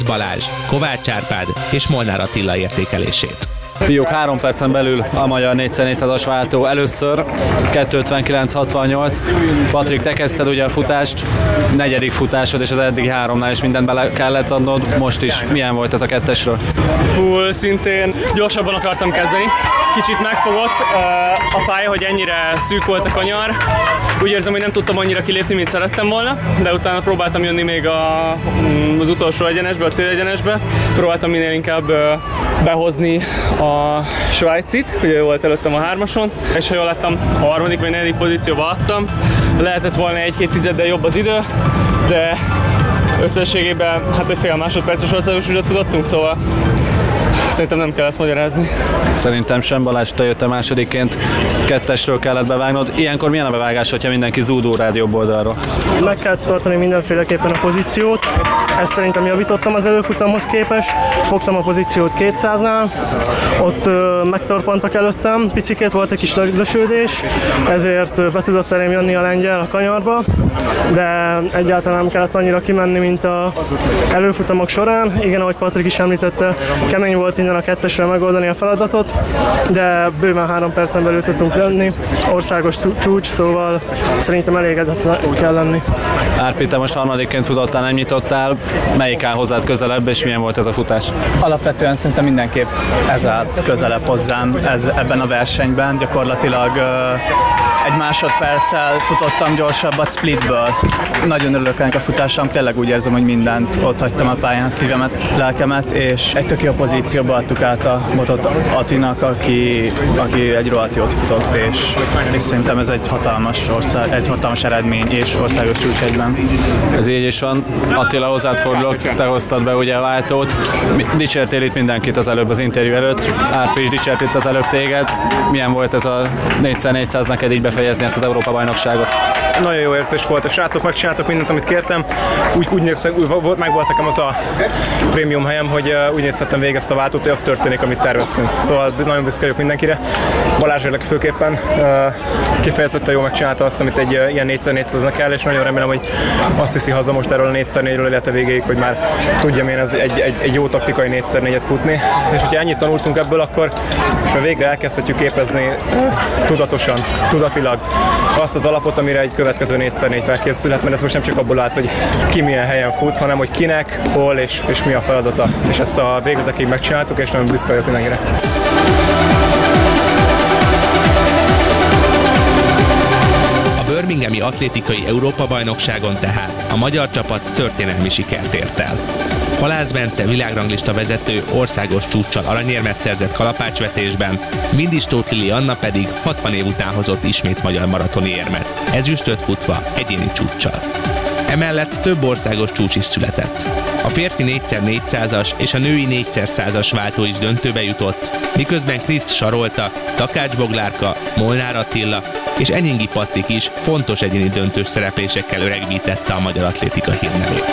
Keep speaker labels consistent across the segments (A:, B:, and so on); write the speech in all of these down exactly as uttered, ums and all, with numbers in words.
A: Balázs, Kovács Árpád és Molnár Attila értékelését.
B: Fiúk, három percen belül a magyar négy száz négyszázas váltó először, kettő ötvenkilenc hatvannyolc. Patrik, te kezdted ugye a futást, negyedik futásod, és az eddigi háromnál is mindent bele kellett adnod. Most is milyen volt ez a kettesről?
C: Fú, szintén gyorsabban akartam kezdeni. Kicsit megfogott a pálya, hogy ennyire szűk volt a kanyar. Úgy érzem, hogy nem tudtam annyira kilépni, mint szerettem volna, de utána próbáltam jönni még a, az utolsó egyenesbe, a célegyenesbe. Próbáltam minél inkább behozni a svájcit, ugye ő volt előttem a hármason, és ha jól láttam, a harmadik vagy negyedik pozícióba adtam. Lehetett volna egy-két tizeddel jobb az idő, de összességében hát egy fél másodperces országos csúcsot futottunk, szóval szerintem nem kell ezt magyarázni.
B: Szerintem sem, Balázs, te jöttél másodikként, kettesről kellett bevágnod. Ilyenkor milyen a bevágás, hogyha mindenki zúdul rád jobb oldalról?
D: Meg kell tartani mindenféleképpen a pozíciót. Ezt szerintem javítottam az előfutamhoz képest. Fogtam a pozíciót kétszáznál, ott ö, megtorpantak előttem, picikét volt egy kis lösődés, ezért be tudott elém jönni a lengyel a kanyarba, de egyáltalán nem kellett annyira kimenni, mint az előfutamok során. Igen, ahogy Patrik is említette, kemény volt innen a kettesre megoldani a feladatot, de bőven három percen belül tudtunk lenni. Országos csúcs, szóval szerintem elégedett kell lenni.
B: Árpi, te most harmadikként futottál, nem nyitottál. Melyik áll hozzád közelebb, és milyen volt ez a futás?
E: Alapvetően szerintem mindenképp ez állt közelebb hozzám ez, ebben a versenyben. Gyakorlatilag uh, egy másodperccel futottam gyorsabbat splitből. Nagyon örülök ennek a futásom, tényleg úgy érzem, hogy mindent ott hagytam a pályán, szívemet, lelkemet, és egy tök jó pozícióba adtuk át a botot Attinak, aki, aki egy rohadt jót futott, és, és szerintem ez egy hatalmas, ország, egy hatalmas eredmény és országos csúcs egyben.
B: Ez így is van. Attila, hozzád fordulok, te hoztad be ugye a váltót. Dicsértél itt mindenkit az előbb az interjú előtt. Árpi is dicsért itt az előbb téged. Milyen volt ez a négy száz négyszáz neked így befejezni ezt az Európa-bajnokságot?
F: Nagyon jó érzés volt, a srácok megcsináltak mindent, amit kértem. Úgy, úgy néztem, úgy, meg volt nekem az a prémium helyem, hogy úgy nézhettem végig ezt a váltót, hogy az történik, amit terveztünk. Szóval nagyon büszke vagyok mindenkire. Balázsérlek főképpen kifejezetten jól megcsinálta azt, amit egy ilyen négy száz négyszáznak kell, és nagyon remélem, hogy azt hiszi haza most erről a négy száz négyről, illetve végéig, hogy már tudjam én ez egy, egy, egy jó taktikai négy száz négyet futni. És hogyha ennyit tanultunk ebből, akkor most már végre elkezdhetjük képezni tudatosan, tudatilag azt az alapot, amire egy következő négy száz négy felkészülhet, mert ez most nem csak abból állt, hogy ki milyen helyen fut, hanem hogy kinek, hol és, és mi a feladata. És ezt a végletekig megcsináltuk, és nagyon büszke vagyok mindenkire.
A: A Birminghami atlétikai Európa-bajnokságon tehát a magyar csapat történelmi sikert ért el. Halász Bence világranglista vezető országos csúccsal aranyérmet szerzett kalapácsvetésben, Vindis Tóth Lili Anna pedig hatvan év után hozott ismét magyar maratoni érmet, ezüstöt futva egyéni csúccsal. Emellett több országos csúcs is született. A férfi négy száz négyszázas és a női négy száz százas váltó is döntőbe jutott, miközben Kriszt Sarolta, Takács Boglárka, Molnár Attila és Enyingi Patrik is fontos egyéni döntős szereplésekkel öregbítette a magyar atlétika hírnevét.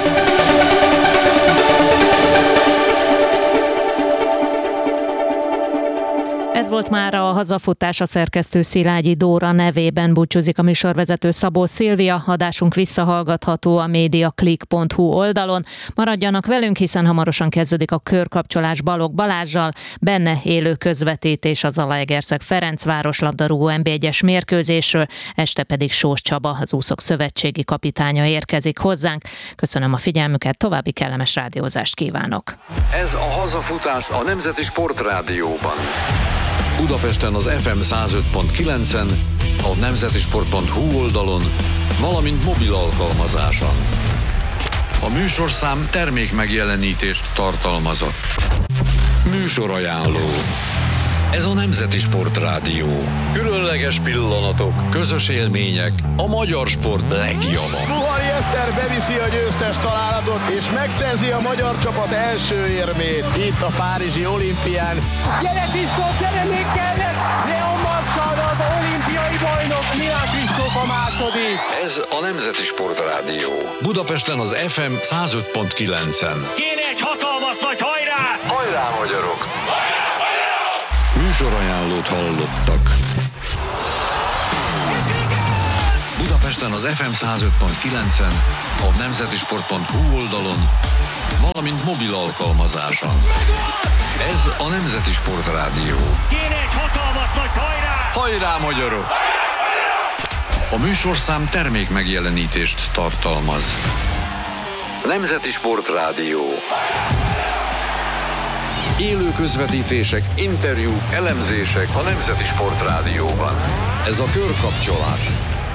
G: Ez volt már a hazafutás, a szerkesztő Szilágyi Dóra nevében búcsúzik a műsorvezető Szabó Szilvia. Adásunk visszahallgatható a mediaclick pont hu oldalon. Maradjanak velünk, hiszen hamarosan kezdődik a körkapcsolás Balogh Balázssal, benne élő közvetítés az Zalaegerszeg Ferencváros labdarúgó en bé egyes mérkőzésről, este pedig Sós Csaba, az úszók szövetségi kapitánya érkezik hozzánk. Köszönöm a figyelmüket, további kellemes rádiózást kívánok.
H: Ez a hazafutás a Nemzeti Sportrádióban. Budapesten az ef em száz öt pont kilencen, a nemzetisport pont hu oldalon, valamint mobil alkalmazáson. A műsorszám termék megjelenítést tartalmazott. Műsorajánló. Ez a Nemzeti Sportrádió. Különleges pillanatok, közös élmények, a magyar sport legjava.
I: Ruhari Eszter beviszi a győztes találatot, és megszerzi a magyar csapat első érmét itt a párizsi olimpián.
J: Gyere Krisztó, gyere még kellett! Leon Marcsal, az olimpiai bajnok, Milán Kristóf a második.
H: Ez a Nemzeti Sportrádió. Budapesten az ef em száz öt pont kilencen.
J: Kéne egy hatalmas nagy hajrá!
H: Hajrá, magyarok! Műsorajánlót hallottak. Budapesten az ef em száz öt pont kilencen, a nemzetisport pont hu oldalon valamint mobil alkalmazáson. Ez a Nemzeti Sportrádió.
J: Kéne egy hatalmas nagy hajrá!
H: Hajrá, magyarok! A műsorszám termék megjelenítést tartalmaz. Nemzeti Sportrádió. Élő közvetítések, interjúk, elemzések a Nemzeti Sportrádióban. Ez a körkapcsolás.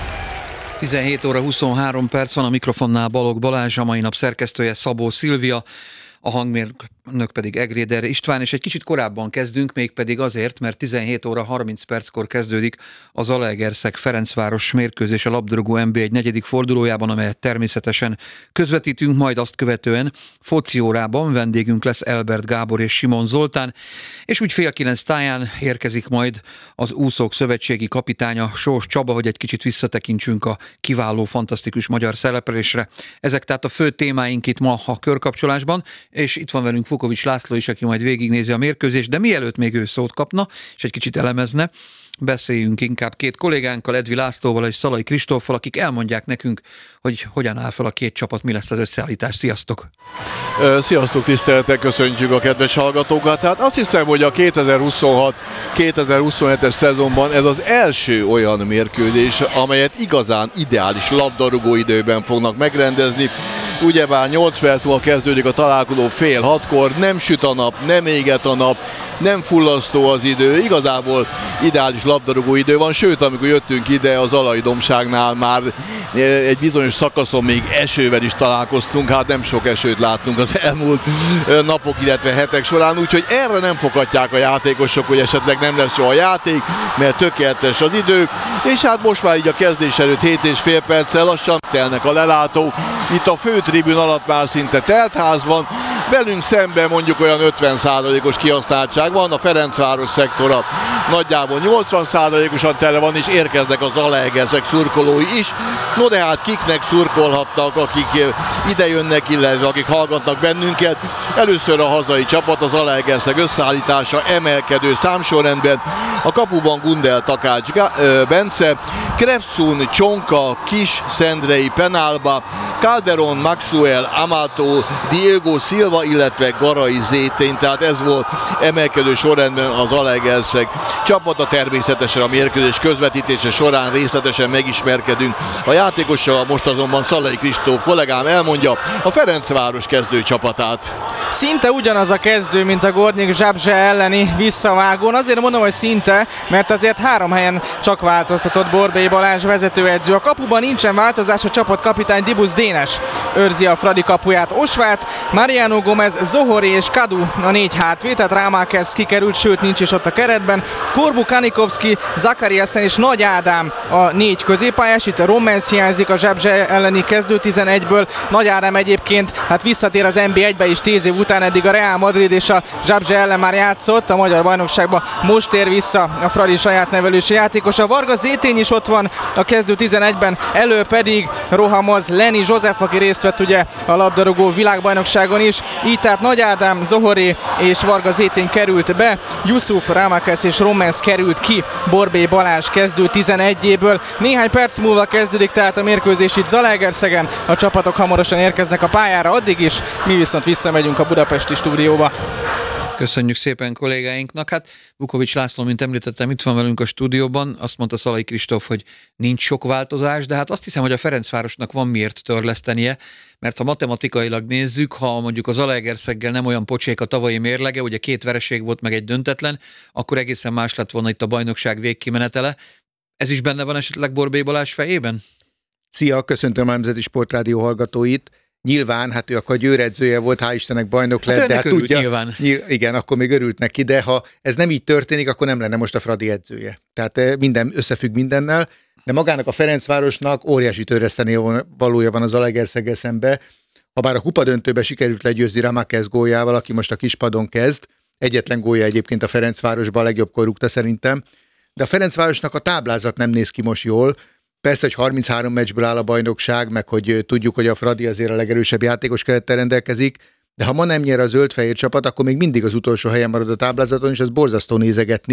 K: tizenhét óra huszonhárom perc van, a mikrofonnál Balogh Balázs, a mai nap szerkesztője Szabó Szilvia, a hangmérnök pedig Egréder István, és egy kicsit korábban kezdünk, mégpedig azért, mert tizenhét óra harminc perckor kezdődik a Zalaegerszeg-Ferencváros mérkőzés a labdarúgó en bé egy negyedik fordulójában, amelyet természetesen közvetítünk, majd azt követően foci órában vendégünk lesz Elbert Gábor és Simon Zoltán, és úgy fél kilenc táján érkezik majd az úszók szövetségi kapitánya Sós Csaba, hogy egy kicsit visszatekintsünk a kiváló, fantasztikus magyar szereplésre. Ezek tehát a fő témáink itt ma a körkapcsolásban, és itt van velünk Vukovics László is, aki majd végignézi a mérkőzést, de mielőtt még ő szót kapna, és egy kicsit elemezne, beszéljünk inkább két kollégánkkal, Edvi Lászlóval és Szalai Kristóffal, akik elmondják nekünk, hogy hogyan áll fel a két csapat, mi lesz az összeállítás. Sziasztok!
I: Sziasztok, tiszteletek, köszöntjük a kedves hallgatókat. Hát azt hiszem, hogy a kétezer-huszonhat kétezer-huszonhetes szezonban ez az első olyan mérkőzés, amelyet igazán ideális labdarúgó időben fognak megrendezni. Ugyebár nyolc perc múlva kezdődik a találkozó fél hatkor, nem süt a nap, nem éget a nap, nem fullasztó az idő, igazából ideális labdarúgó idő van, sőt, amikor jöttünk ide az Alai Dombságnál már egy bizonyos szakaszon még esővel is találkoztunk, hát nem sok esőt láttunk az elmúlt napok, illetve hetek során, úgyhogy erre nem fogadják a játékosok, hogy esetleg nem lesz jó a játék, mert tökéletes az idő, és hát most már így a kezdés előtt hét és fél perccel lassan telnek a lelátók, itt a főtribűn alatt már szinte teltház van, velünk szemben mondjuk olyan ötven százalékos kihasználtság van, a Ferencváros szektora nagyjából nyolcvan százalékosan tele van, és érkeznek az Zalaegerszeg szurkolói is. No de hát kiknek szurkolhatnak, akik ide jönnek, illetve akik hallgatnak bennünket. Először a hazai csapat, az Zalaegerszeg összeállítása emelkedő számsorrendben. A kapuban Gundel Takács Bence, Krepszun, Csonka, Kis, Szendrei, Penálba, Calderon, Maxwell, Amato, Diego Silva, illetve Garai Zétény, tehát ez volt emelkedő sorrendben az Zalaegerszeg csapata. Természetesen a mérkőzés közvetítése során részletesen megismerkedünk a játékossal, most azonban Szalai Kristóf kollégám elmondja a Ferencváros kezdő csapatát.
L: Szinte ugyanaz a kezdő, mint a Gornyik Zsabzse elleni visszavágón. Azért mondom, hogy szinte, mert azért három helyen csak változtatott Borbély Balázs vezetőedző. A kapuban nincsen változás, a csapatkapitány Dibusz Dénes őrzi a Fradi kapuját. Osvát, Mariano Gomez, Zohori és Kadu a négy hátvéd, tehát Rámákersz kikerült, sőt nincs is ott a keretben. Korbu, Kanikovszki, Zakariasen és Nagy Ádám a négy középpályás, itt a Rommens hiányzik a Zsabzse elleni kezdő tizenegyből. Nagy Ádám egyébként hát visszatér az en bé egybe is tíz év után, eddig a Real Madrid és a Zsabzse ellen már játszott, a magyar bajnokságban most tér vissza a Fradi saját nevelősi játékos. A Varga Zétény is ott van a kezdő tizenegyben, elő pedig rohamoz Lenny József, aki részt vett ugye a labdarúgó világbajnokságon is. Így tehát Nagy Ádám, Zohori és Varga Zétény került be, Yusuf, Rámákersz és Rommens került ki Borbély Balázs kezdő tizenegyéből. Néhány perc múlva kezdődik tehát a mérkőzés itt Zalaegerszegen, a csapatok hamarosan érkeznek a pályára, addig is mi viszont visszamegyünk a budapesti stúdióba.
K: Köszönjük szépen kollégáinknak. Hát Vukovics László, mint említettem, itt van velünk a stúdióban. Azt mondta Szalai Kristóf, hogy nincs sok változás, de hát azt hiszem, hogy a Ferencvárosnak van miért törlesztenie, mert ha matematikailag nézzük, ha mondjuk az Zalaegerszeggel nem olyan pocsék a tavalyi mérlege, ugye két vereség volt meg egy döntetlen, akkor egészen más lett volna itt a bajnokság végkimenetele. Ez is benne van esetleg Borbély Balázs fejében?
M: Szia, köszöntöm a Nemzeti Sportrádió hallgatóit. Nyilván, hát ő akkor Győr edzője volt, hál' Istennek bajnok lett, hát de hát tudja, nyilván. Nyilván, igen, akkor még örült neki, de ha ez nem így történik, akkor nem lenne most a Fradi edzője. Tehát minden összefügg mindennel, de magának a Ferencvárosnak óriási törleszteni valója van az Zalaegerszeggel szembe. Habár a kupadöntőbe sikerült legyőzni Rámákersz góljával, aki most a kispadon kezd, egyetlen gólja egyébként a Ferencvárosban, a legjobbkor rúgta szerintem, de a Ferencvárosnak a táblázat nem néz ki most jól. Persze, hogy harminchárom meccsből áll a bajnokság, meg hogy tudjuk, hogy a Fradi azért a legerősebb játékos kerettel rendelkezik, de ha ma nem nyer a zöld-fehér csapat, akkor még mindig az utolsó helyen marad a táblázaton, és ez borzasztó nézegetni.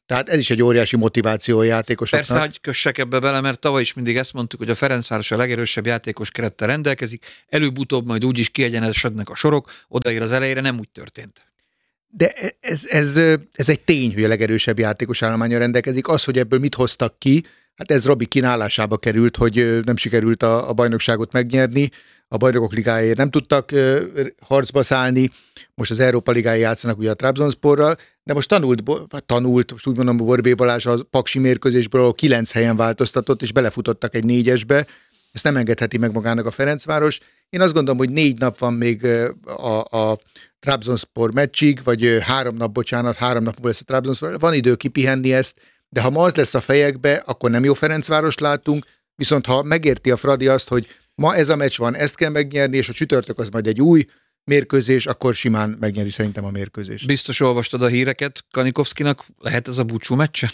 M: Tehát ez is egy óriási motiváció a játékosoknak.
K: Persze, hogy kössek ebbe bele, mert tavaly is mindig ezt mondtuk, hogy a Ferencváros a legerősebb játékos kerettel rendelkezik, előbb-utóbb majd úgyis kiegyenesednek a sorok, odaér az elejére, nem úgy történt.
M: De ez, ez, ez egy tény, hogy a legerősebb játékos állománnyal rendelkezik. Az, hogy ebből mit hoztak ki, hát ez Robi kínálásába került, hogy nem sikerült a, a bajnokságot megnyerni, a Bajnokok Ligájáért nem tudtak uh, harcba szállni, most az Európa Ligáján játszanak ugye a Trabzonsporral, de most tanult, tanult most úgy mondom, Borbély Balázs a paksi mérkőzésből, ahol kilenc helyen változtatott, és belefutottak egy négyesbe. Ezt nem engedheti meg magának a Ferencváros. Én azt gondolom, hogy négy nap van még a, a Trabzonspor meccsig, vagy három nap, bocsánat, három nap lesz a Trabzonspor, van idő kipihenni ezt, de ha ma az lesz a fejekbe, akkor nem jó Ferencvárost látunk, viszont ha megérti a Fradi azt, hogy ma ez a meccs van, ezt kell megnyerni, és a csütörtök az majd egy új mérkőzés, akkor simán megnyeri szerintem a mérkőzést.
K: Biztos olvastad a híreket, Kanikovszkinak lehet ez a búcsú meccse?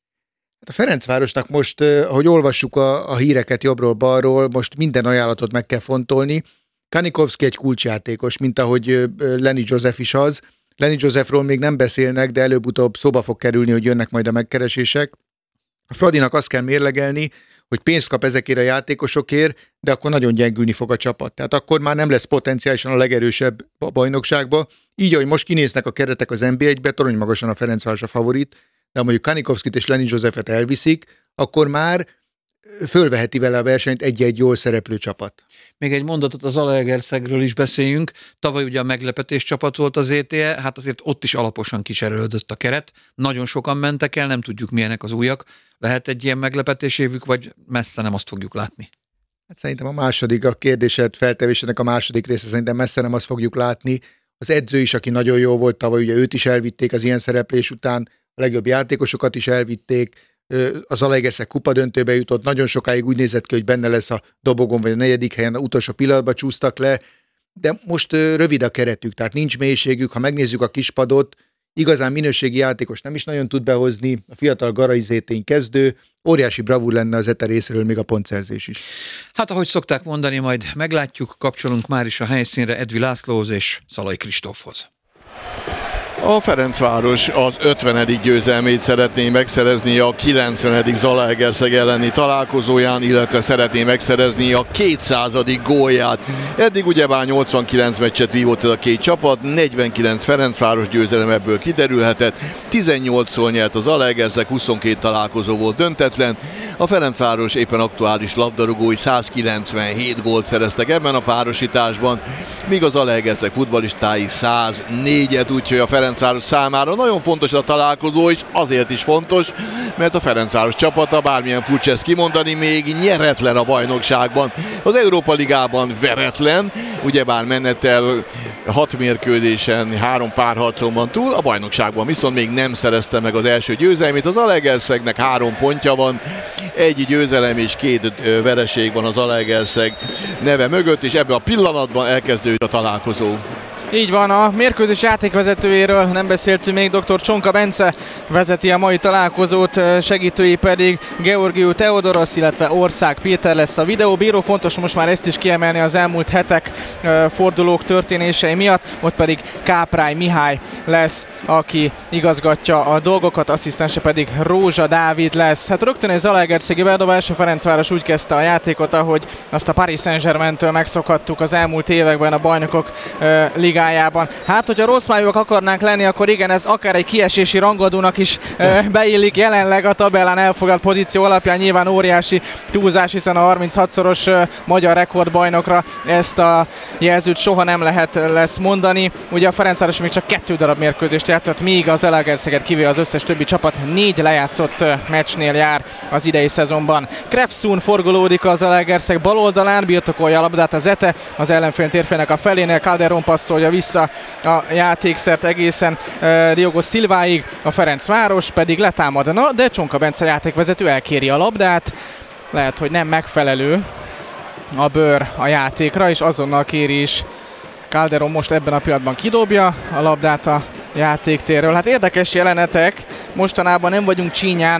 M: A Ferencvárosnak most, ahogy olvassuk a, a híreket jobbról-balról, most minden ajánlatot meg kell fontolni. Kanikovszki egy kulcsjátékos, mint ahogy Lenny Joseph is az. Lenny Josephról még nem beszélnek, de előbb-utóbb szóba fog kerülni, hogy jönnek majd a megkeresések. A Fradinak azt kell mérlegelni, hogy pénzt kap ezekért a játékosokért, de akkor nagyon gyengülni fog a csapat. Tehát akkor már nem lesz potenciálisan a legerősebb a bajnokságba. Így, ahogy most kinéznek a keretek az en bé egybe, torony magasan a Ferencváros a favorit, de mondjuk Kanikovszkit és Lenny Josephet elviszik, akkor már fölveheti vele a versenyt egy-egy jól szereplő csapat.
K: Még egy mondatot az Zalaegerszegről is beszéljünk. Tavaly ugye a meglepetés csapat volt az é té e, hát azért ott is alaposan kicserélődött a keret. Nagyon sokan mentek el, nem tudjuk milyenek az újak. Lehet egy ilyen meglepetés évük, vagy messze nem azt fogjuk látni?
M: Hát szerintem a második, a kérdésed feltevésének a második része szerintem messze nem azt fogjuk látni. Az edző is, aki nagyon jó volt tavaly, ugye őt is elvitték az ilyen szereplés után, a legjobb játékosokat is elvitték, az Zalaegerszeg kupadöntőbe jutott, nagyon sokáig úgy nézett ki, hogy benne lesz a dobogon, vagy a negyedik helyen, a utolsó pillanatban csúsztak le, de most rövid a keretük, tehát nincs mélységük, ha megnézzük a kispadot, igazán minőségi játékos nem is nagyon tud behozni, a fiatal Garai Zétény kezdő, óriási bravúr lenne az Ete részéről még a pontszerzés is.
K: Hát ahogy szokták mondani, majd meglátjuk, kapcsolunk már is a helyszínre Edvi Lászlóhoz és Szalai Kristófhoz.
I: A Ferencváros az ötvenedik győzelmét szeretné megszerezni a kilencvenedik Zalaegerszeg elleni találkozóján, illetve szeretné megszerezni a kétszázadik gólját. Eddig ugyebár nyolcvankilenc meccset vívott ez a két csapat, negyvenkilenc Ferencváros győzelem ebből kiderülhetett, tizennyolcszor nyert az Zalaegerszeg, huszonkét találkozó volt döntetlen. A Ferencváros éppen aktuális labdarúgói százkilencvenhét gólt szereztek ebben a párosításban, míg az Zalaegerszeg futballistái száznégyet, úgyhogy a Ferencváros számára nagyon fontos a találkozó, és azért is fontos, mert a Ferencváros csapata, bármilyen furcsa ezt kimondani, még nyeretlen a bajnokságban. Az Európa Ligában veretlen, ugyebár menettel hat mérkőzésen, három párharcon van túl, a bajnokságban viszont még nem szerezte meg az első győzelmét. Az Zalaegerszegnek három pontja van, egy győzelem és két vereség van az Zalaegerszeg neve mögött, és ebben a pillanatban elkezdődött a találkozó.
L: Így van, a mérkőzés játékvezetőjéről nem beszéltünk még, dr. Csonka Bence vezeti a mai találkozót, segítői pedig Georgiou Teodoros, illetve Ország Péter lesz a videóbíró. Fontos most már ezt is kiemelni az elmúlt hetek fordulók történései miatt, ott pedig Káprály Mihály lesz, aki igazgatja a dolgokat, asszisztense pedig Rózsa Dávid lesz. Hát rögtön egy zalaegerszegi bedobás, a Ferencváros úgy kezdte a játékot, ahogy azt a Paris Saint-Germaintől megszokhattuk az elmúlt években a Bajnokok Ligájában. Hát, hogyha rossz májúak akarnánk lenni, akkor igen, ez akár egy kiesési rangadónak is e, beillik jelenleg a tabellán elfogadt pozíció alapján, nyilván óriási túlzás, hiszen a harminchatszoros e, magyar rekordbajnokra ezt a jelzőt soha nem lehet lesz mondani. Ugye a Ferencváros még csak kettő darab mérkőzést játszott, míg az Zalaegerszeget kivéve az összes többi csapat négy lejátszott e, meccsnél jár az idei szezonban. Krefszún forgolódik az Zalaegerszeg bal oldalán, birtokolja a labdát az Ete, az ellenfél térfének a felénél, Calderon passzolja vissza a játékszert egészen uh, Diogo Silváig, a Ferencváros pedig letámadna, de Csonka Bence játékvezető elkéri a labdát, lehet, hogy nem megfelelő a bőr a játékra, és azonnal kéri is. Calderon most ebben a pillanatban kidobja a labdát a játéktérről. Hát érdekes jelenetek, mostanában nem vagyunk csínyán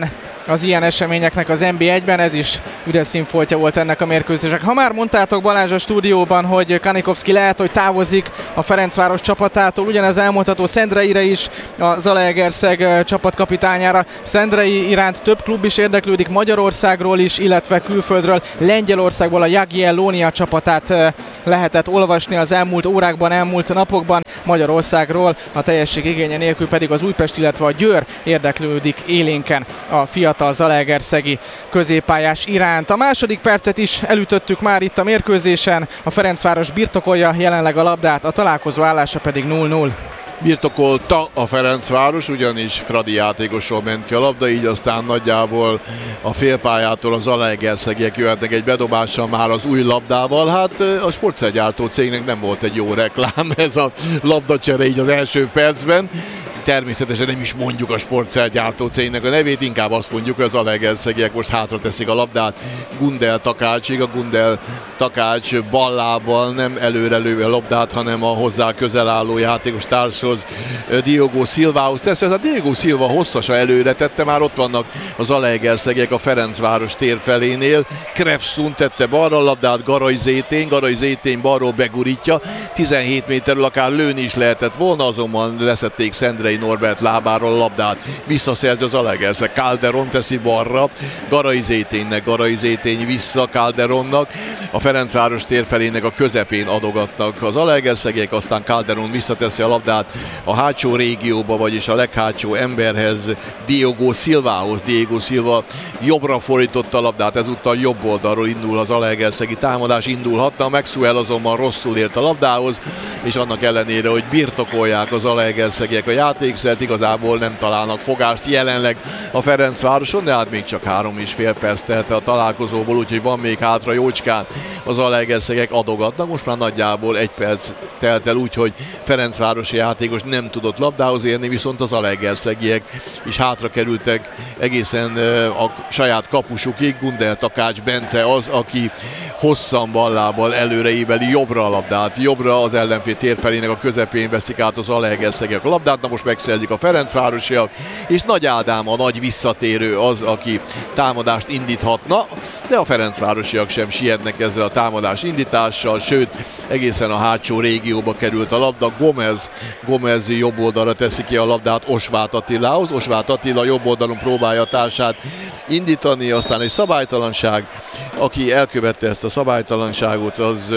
L: az ilyen eseményeknek az en bé egyben, ez is üres színfoltja volt ennek a mérkőzések. Ha már mondtátok Balázs a stúdióban, hogy Kanikovszki lehet, hogy távozik a Ferencváros csapatától, ugyanez elmondható Szendreire is, a Zalaegerszeg csapatkapitányára. Szendrei iránt több klub is érdeklődik, Magyarországról is, illetve külföldről, Lengyelországból a Jagiellonia csapatát lehetett olvasni az elmúlt órákban, elmúlt napokban. Magyarországról a teljesség igénye nélkül pedig az Újpest, illetve a Győr érdeklődik élénken a fiatal zalaegerszegi középpályás iránt. A második percet is elütöttük már itt a mérkőzésen, a Ferencváros birtokolja jelenleg a labdát, a találkozó állása pedig null null.
I: Birtokolta a Ferencváros, ugyanis Fradi játékosról ment ki a labda, így aztán nagyjából a félpályától az Zalaegerszegiek jöhetnek egy bedobással már az új labdával. Hát a sportszergyártó cégnek nem volt egy jó reklám ez a labdacsere így az első percben. Természetesen nem is mondjuk a sportszergyártó cégnek a nevét, inkább azt mondjuk, hogy az Zalaegerszegiek most hátra teszik a labdát Gundel Takácsig. A Gundel Takács ballábbal nem előre lő a labdát, hanem a hozzá közel álló játékos társhoz, Diogo Silvához tesz. Ez a Diogo Silva hosszasan előre tette, már ott vannak az Zalaegerszegiek a Ferencváros tér felénél. Krefsun tette balra a labdát, Garai Zétény, Garai Zétény balról begurítja, tizenhét méterről akár lőni is lehetett volna, azonban leszették Szendrei Norbert lábáról a labdát, visszaszerzi az Zalaegerszeg, Calderon teszi balra, Garai Zéténynek, Garai Zétény vissza Calderonnak, a Ferencváros térfelének a közepén adogatnak az Zalaegerszegiek, aztán Calderon visszateszi a labdát a hátsó régióba, vagyis a leghátsó emberhez, Diogo Silvához. Diogo Silva jobbra fordította a labdát, ezúttal jobb oldalról indul az Zalaegerszegi támadás, indulhatna, Maxwell azonban rosszul ért a labdához, és annak ellenére, hogy birtokolják az Zalaegerszegiek a játékszert, igazából nem találnak fogást jelenleg a Ferencvároson, de hát még csak három és fél perc telt a találkozóból, úgyhogy van még hátra jócskán, az Zalaegerszegek adogatnak, most már nagyjából egy perc telt el, úgyhogy Ferencvárosi játékos nem tudott labdához érni, viszont az Zalaegerszegiek is hátra kerültek egészen a saját kapusukig. Gundel Takács Bence az, aki hosszan ballábbal előre éveli jobbra a labdát, jobbra az ellenfél térfelének a közepén veszik át az Zalaegerszegek a labdát, na most megszerzik a Ferencvárosiak, és Nagy Ádám a nagy visszatérő az, aki támadást indíthatna, de a Ferencvárosiak sem sietnek ezzel a támadás indítással, sőt, egészen a hátsó régióba került a labda. Gomez, Gomez jobb oldalra teszi ki a labdát Osváth Attilához, Osváth Attila jobb oldalon próbálja a társát indítani, aztán egy szabálytalanság, aki elkövette ezt a szabálytalanságot, az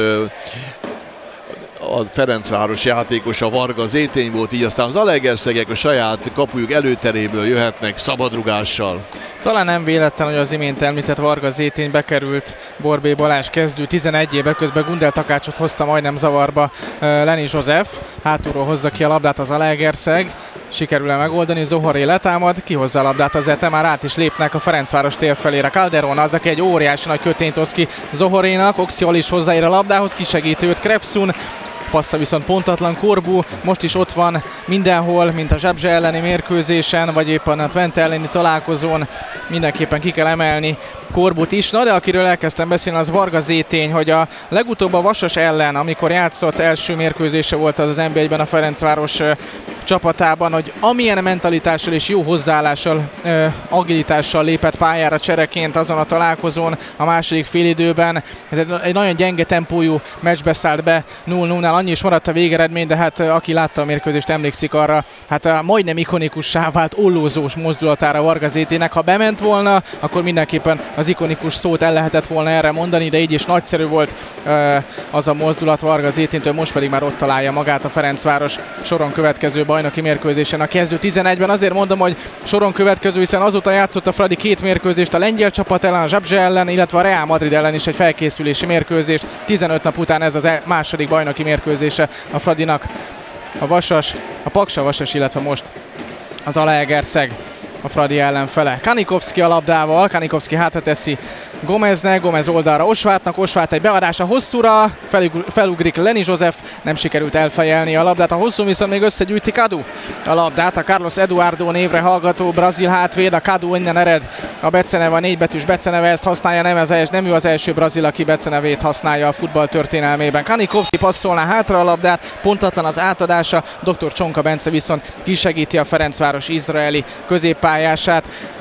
I: a Ferencváros játékosa Varga Zétény volt, így aztán az Zalaegerszegek a saját kapujuk előteréből jöhetnek szabadrugással.
L: Talán nem véletlen, hogy az imént említett Varga Zétény bekerült Borbély Balázs kezdő tizenegy éve, közben Gundel Takácsot hozta majdnem zavarba Leni József, hátulról hozza ki a labdát az Zalaegerszeg, sikerül-e megoldani, Zohoré letámad, kihozza a labdát az Ete, már át is lépnek a Ferencváros tér felére. Calderon az, aki egy óriási nagy kötényt hoz ki Zohorénak, Oxiol is hozzáér a labdához, kisegíti őt Krefsun, passza viszont pontatlan, Corbu most is ott van mindenhol, mint a Zsabzse elleni mérkőzésen, vagy éppen a Twente elleni találkozón, mindenképpen ki kell emelni Corbut is. Na de akiről elkezdtem beszélni, az Varga Zétény, hogy a legutóbb a Vasas ellen, amikor játszott, első mérkőzése volt az az en bé egyben a Ferencváros csapatában, hogy amilyen mentalitással és jó hozzáállással, agilitással lépett pályára csereként azon a találkozón a második félidőben, egy nagyon gyenge tempójú meccsbe szállt be null null-nál, annyi is maradt a végeredmény, de hát aki látta a mérkőzést, emlékszik arra, hát a majdnem ikonikussá vált ollózós mozdulatára Varga Zéténynek. Ha bement volna, akkor mindenképpen az ikonikus szót el lehetett volna erre mondani, de így is nagyszerű volt az a mozdulat Varga Zéténytől, most pedig már ott találja magát a Ferencváros soron következő bajnoki mérkőzésen a kezdő tizenegyben. Azért mondom, hogy soron következő, hiszen azóta játszott a Fradi két mérkőzést, a lengyel csapat ellen, a Zsabzse ellen, illetve a Real Madrid ellen is egy felkészülési mérkőzést. tizenöt nap után ez az második bajnoki mérkőzése a Fradinak. A Vasas, a Paksa Vasas, illetve most az Zalaegerszeg a Fradi ellenfele. Kanikovszki a labdával, Kanikovszki hátra teszi Gomeznek, Gomez oldalra Osváthnak, Osváth egy beadása hosszúra, felugrik Leni József, nem sikerült elfejelni a labdát, a hosszú viszont még összegyűjti Cadu a labdát, a Carlos Eduardo névre hallgató brazil hátvéd, a Cadu innen ered, a beceneve, a négybetűs beceneve, ezt használja, nem, az els, nem ő az első brazil, aki becenevét használja a futball történelmében. Kanikovszki passzolná hátra a labdát, pontatlan az átadása, doktor Csonka Bence viszont kisegíti a Ferencváros izraeli középpályását.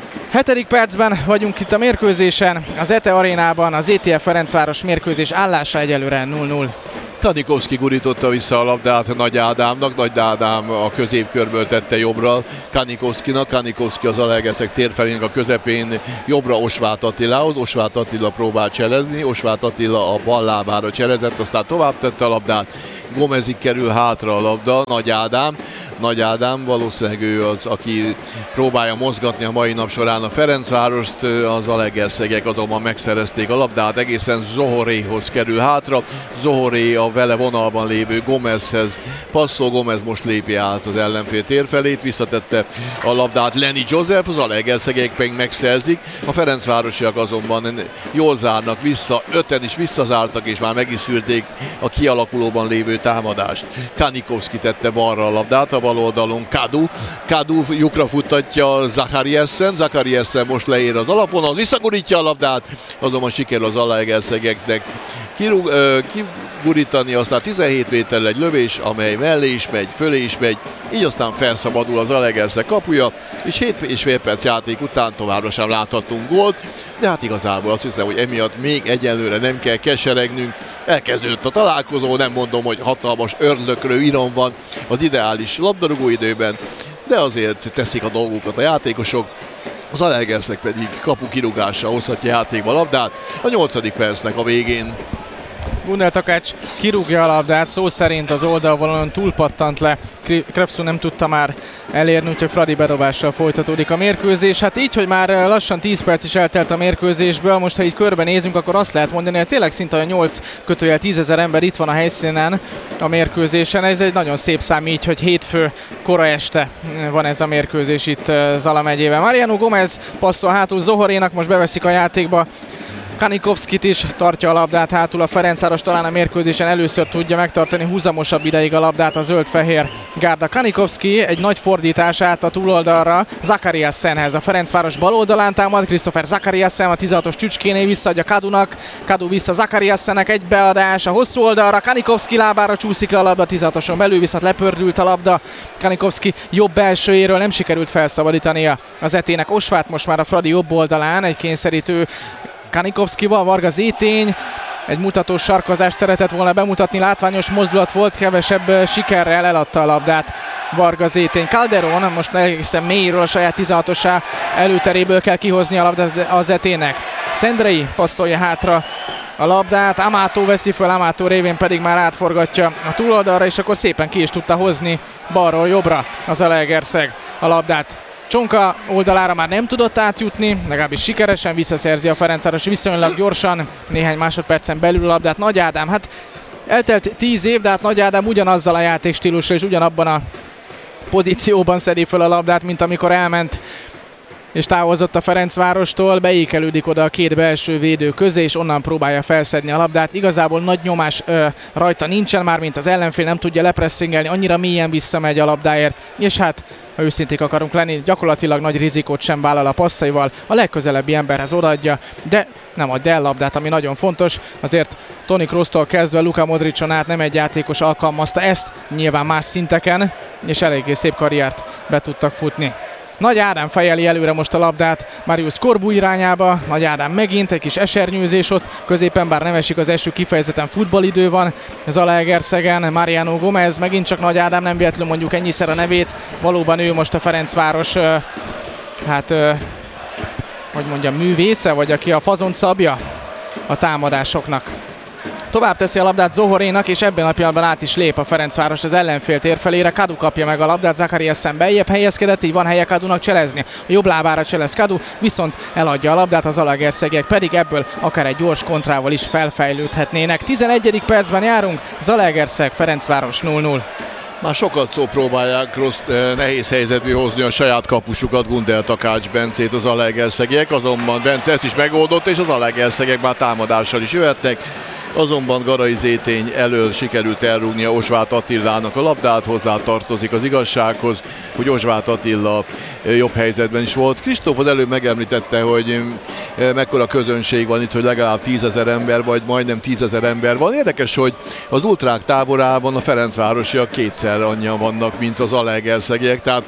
L: Hetedik percben vagyunk itt a mérkőzésen, az E T E arénában, az é té ef Ferencváros mérkőzés állása egyelőre nulla nulla.
I: Kanikovszki gurította vissza a labdát Nagy Ádámnak, Nagy Ádám a középkörből tette jobbra Kanikovszkinak, Kanikovszki az Zalaegerszeg térfelének a közepén jobbra Osváth Attilához, Osváth Attila próbált cselezni, Osváth Attila a bal lábára cselezett, aztán tovább tette a labdát, Gomezig kerül hátra a labda, Nagy Ádám, Nagy Ádám valószínűleg ő az, aki próbálja mozgatni a mai nap során a Ferencvárost, az Zalaegerszegek azonban megszerezték a labdát, egészen Zohoréhoz kerül hátra, Zohoré a vele vonalban lévő Gomezhez passzol, Gomez most lépi át az ellenfél térfelét, visszatette a labdát Lenny Joseph, az Zalaegerszegek pedig megszerzik, a ferencvárosiak azonban jól zárnak vissza, öten is visszazártak és már meg is szűrték a kialakulóban lévő támadást. Kanikovszki tette balra a labdát, a bal oldalon Kadu, Kadu lyukra futtatja Zakariassen, Zakariassen most leér az alapvonal, visszagurítja a labdát, azonban sikerül az Zalaegerszegeknek kirúg, kigurítani, aztán tizenhét méterrel egy lövés, amely mellé is megy, fölé is megy, így aztán felszabadul az Zalaegerszeg kapuja, és hét és fél perc játék után továbbra sem láthatunk gólt, de hát igazából azt hiszem, hogy emiatt még egyelőre nem kell keseregnünk. Elkezdődött a találkozó, nem mondom, hogy hatalmas örlökrő iram van az ideális labdarúgó időben, de azért teszik a dolgukat a játékosok. Az Zalaegerszeg pedig kapu kirúgással hozhatja játékba a labdát a nyolcadik percnek a végén.
L: Gundel Takács kirúgja a labdát, szó szerint az oldalvonalon túlpattant le, Krepszú nem tudta már elérni, úgyhogy Fradi bedobással folytatódik a mérkőzés. Hát így, hogy már lassan tíz perc is eltelt a mérkőzésből, most ha így körbenézünk, akkor azt lehet mondani, hogy tényleg szinte a nyolc kötőjel tízezer ember itt van a helyszínen a mérkőzésen. Ez egy nagyon szép szám így, hogy hétfő kora este van ez a mérkőzés itt Zala megyében. Mariano Gomez passzol hátul Zohorénak, most beveszik a játékba Kanikovszkit is, tartja a labdát hátul a Ferencváros, talán a mérkőzésen először tudja megtartani húzamosabb ideig a labdát a zöld-fehér gárda. Kanikovszki egy nagy fordítás át a túloldalra Zakariassenhez. A Ferencváros bal oldalán támad, Christopher Zakariassen a tizenhatos csücskénél visszaadja Kadunak, Kadu vissza Zakariassennek, egy beadás a hosszú oldalra, Kanikovszki lábára csúszik le a labda, tizenhatoson belül, viszont lepördült a labda. Kanikovszki jobb belsőjéről nem sikerült felszabadítania az é té-nek. Osváth most már a Fradi jobb oldalán, egy kényszerítő Kanikovszkival, Varga Zétény egy mutatós sarkozást szeretett volna bemutatni, látványos mozdulat volt, kevesebb sikerrel eladta a labdát Varga Zétény. Calderon most egészen mélyről a saját tizenhatosá előteréből kell kihozni a labdát az é té-nek. Szendrei passzolja hátra a labdát, Amato veszi föl, Amato révén pedig már átforgatja a túloldalra, és akkor szépen ki is tudta hozni balról jobbra az Zalaegerszeg a labdát. Csonka oldalára már nem tudott átjutni, legalábbis sikeresen visszaszerzi a Ferencváros viszonylag gyorsan, néhány másodpercen belül a labdát. Nagy Ádám, hát eltelt tíz év, de hát Nagy Ádám ugyanazzal a játékstílussal és ugyanabban a pozícióban szedi föl a labdát, mint amikor elment és távozott a Ferencvárostól, beékelődik oda a két belső védő közé, és onnan próbálja felszedni a labdát. Igazából nagy nyomás ö, rajta nincsen már, mint az ellenfél, nem tudja lepresszingelni, annyira mélyen visszamegy a labdáért, és hát ha őszinték akarunk lenni, gyakorlatilag nagy rizikót sem vállal a passzaival, a legközelebbi emberhez odaadja, de nem adja el labdát, ami nagyon fontos. Azért Toni Kroos-tól kezdve Luka Modricson át nem egy játékos alkalmazta ezt, nyilván más szinteken, és eléggé szép karriert be tudtak futni. Nagy Ádám fejeli előre most a labdát Marius Corbu irányába, Nagy Ádám megint, egy kis esernyőzés ott középen, bár nem esik az eső, kifejezetten futballidő van Zalaegerszegen. Mariano Gomez, megint csak Nagy Ádám, nem véletlenül mondjuk ennyiszer a nevét, valóban ő most a Ferencváros, hát hogy mondjam, művésze, vagy aki a fazont szabja a támadásoknak. Tovább teszi a labdát Zohorénak, és ebben a pillanatban át is lép a Ferencváros az ellenfél térfelére. Kadu kapja meg a labdát, Zakariassen beljebb helyezkedett, így van helye Kadunak cselezni. A jobb lábára cselez Kadu, viszont eladja a labdát, az Zalaegerszegek pedig ebből akár egy gyors kontrával is felfejlődhetnének. tizenegyedik percben járunk, Zalaegerszeg, Ferencváros nulla nulla.
I: Már sokat szó próbálják rossz, nehéz helyzetbe hozni a saját kapusukat, Gundel Takács Bencét az Zalaegerszegek, azonban Bence ezt is megoldott, és az Zalaegerszegek már támadással is jöhetnek. Azonban Garai Zétény elől sikerült elrúgnia Osváth Attilának a labdát, hozzá tartozik az igazsághoz, hogy Osváth Attila jobb helyzetben is volt. Kristóf az előbb megemlítette, hogy mekkora közönség van itt, hogy legalább tízezer ember, vagy majdnem tízezer ember van. Érdekes, hogy az ultrák táborában a ferencvárosiak kétszer annyian vannak, mint az zalaegerszegiek, tehát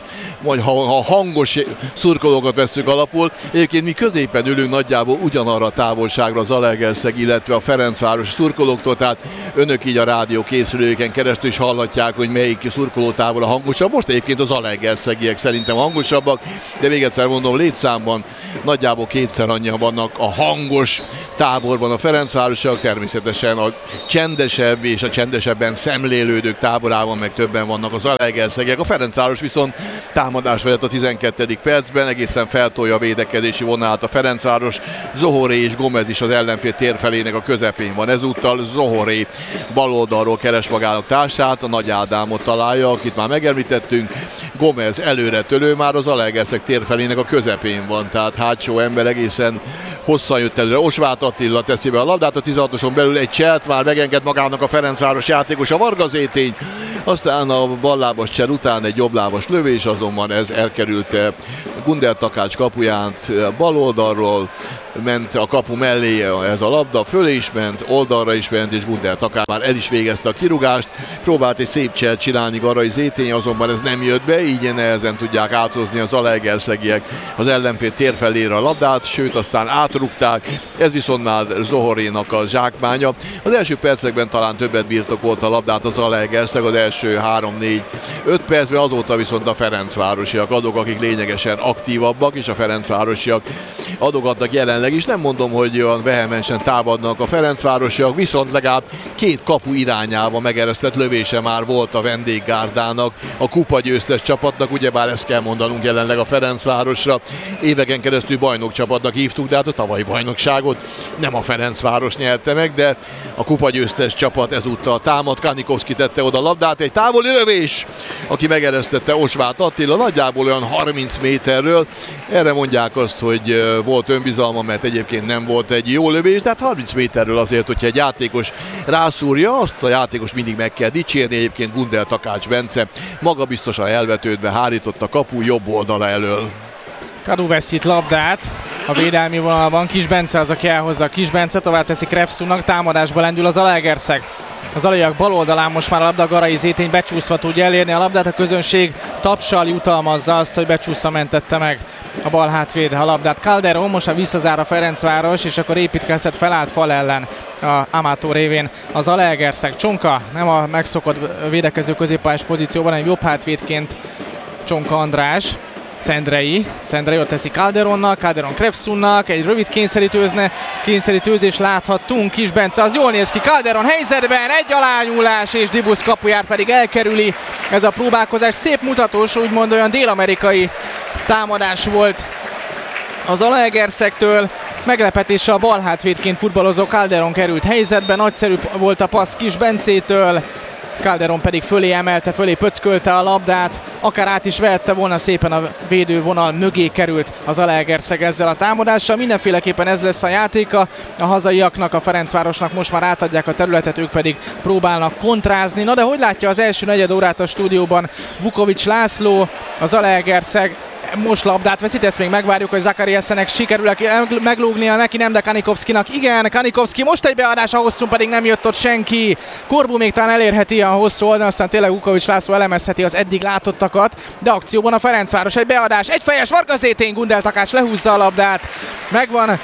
I: vagy ha, ha hangos szurkolókat veszük alapul, egyébként mi középen ülünk nagyjából ugyanarra a távolságra az Zalaegerszeg, illetve a Ferencváros szurkolóktól, tehát önök így a rádió készülőken keresztül is hallatják, hogy melyik szurkolótábor a hangosabb. Most egyébként az Zalaegerszegiek szerintem hangosabbak, de még egyszer mondom, létszámban nagyjából kétszer annyian vannak a hangos táborban a Ferencvárosiak, természetesen a csendesebb és a csendesebben szemlélődők táborában meg többen vannak az Zalaegerszegiek. A Ferencváros viszont támadás vezet a tizenkettedik percben, egészen feltolja a védekezési vonalát a Ferencváros. Zohoré és Gomez is az ellenfél térfelének a közepén van. Ezúttal Zohoré baloldalról keres magának társát, a Nagy Ádámot találja, akit már megemlítettünk. Gomez előre tölő, már az Zalaegerszeg térfelének a közepén van, tehát hátsó ember egészen hosszan jött előre. Osváth Attila teszi be a labdát, a tizenhatoson belül egy cselt már megenged magának a Ferencváros játékos, a Varga Zétény, aztán a ballábas csel után egy jobblábas lövés, azonban ez elkerülte Gundel Takács kapuját bal oldalról, ment a kapu mellé ez a labda, fölé is ment, oldalra is ment, és Gundel Takács már el is végezte a kirúgást, próbált egy szép cselt csinálni Garai Zétény, azonban ez nem jött be, így nehezen tudják áthozni az Zalaegerszegiek az ellenfél térfelére a labdát, sőt aztán átrúgták, ez viszont már Zohorénak a zsákmánya. Az első percekben talán többet birtokolt a labdát az Zalaegerszeg, az első három négy öt percben, azóta viszont a Ferencvárosiak azok, akik lényegesen aktívabbak, és a Ferencvárosiak adogatnak jelenleg is. Nem mondom, hogy olyan vehemensen támadnak a Ferencvárosiak, viszont legalább két kapu irányába megeresztett lövése már volt a vendéggárdának, a kupagyőztes csapatnak, ugyebár ezt kell mondanunk jelenleg a Ferencvárosra. Éveken keresztül bajnokcsapatnak hívtuk, de hát a tavalyi bajnokságot nem a Ferencváros nyerte meg, de a kupagyőztes csapat ezúttal támad. Kanikovszki tette oda a labdát, egy távoli lövés, aki megeresztette Osváth Attila, nagyjából olyan harminc méterről. Erre mondják azt, hogy volt önbizalma, mert egyébként nem volt egy jó lövés, de hát harminc méterről azért, hogyha egy játékos rászúrja, azt a játékos mindig meg kell dicsérni. Egyébként Gundel Takács Bence magabiztosan elvetődve hárított a kapu jobb oldala elől.
L: Kadu veszi itt labdát a védelmi vonalban, Kis Bence az, aki elhozza. Kis Bence tovább teszi Krefszúnak, támadásba lendül az Zalaegerszeg. A zalaiak bal oldalán most már a labda, Garai Zétény becsúszva tudja elérni a labdát, a közönség tapsal jutalmazza azt, hogy becsúszva mentette meg a bal hátvéd a labdát. Calderon most már visszazár a Ferencváros, és akkor építkezhet felállt fal ellen a Amató révén az Zalaegerszeg. Csonka nem a megszokott védekező középpályás pozícióban, hanem jobb hátvédként Csonka András. Szendrei, Szendrei ott teszi Calderonnak, Calderon Krefszunnak, egy rövid kényszerítőzne, kényszerítőzés láthattunk, Kis Bence az jól néz ki, Calderon helyzetben, egy alányúlás, és Dibusz kapuját pedig elkerüli. Ez a próbálkozás szép mutatós, úgymond olyan dél-amerikai támadás volt az Zalaegerszegtől. Meglepetéssel a bal hátvédként futballozó Calderon került helyzetben, nagyszerű volt a passz Kis Bencétől, Calderon pedig fölé emelte, fölé pöckölte a labdát, akár át is vehette volna, szépen a védővonal mögé került az Zalaegerszeg ezzel a támadással. Mindenféleképpen ez lesz a játéka a hazaiaknak, a Ferencvárosnak most már átadják a területet, ők pedig próbálnak kontrázni. Na de hogy látja az első negyed órát a stúdióban Vukovics László? A Zalaegerszeg most labdát veszít, ezt még megvárjuk, hogy Zakariassenek sikerül meglógnia, neki nem, de Kanikovszkinak igen. Kanikovszki most egy beadás, a hosszú pedig nem jött ott senki. Korbu még talán elérheti a hosszú oldalon, aztán tényleg Vukovics László elemezheti az eddig látottakat, de akcióban a Ferencváros, egy beadás, egy fejes Varga Zétény, Gundel Takács lehúzza a labdát. Megvan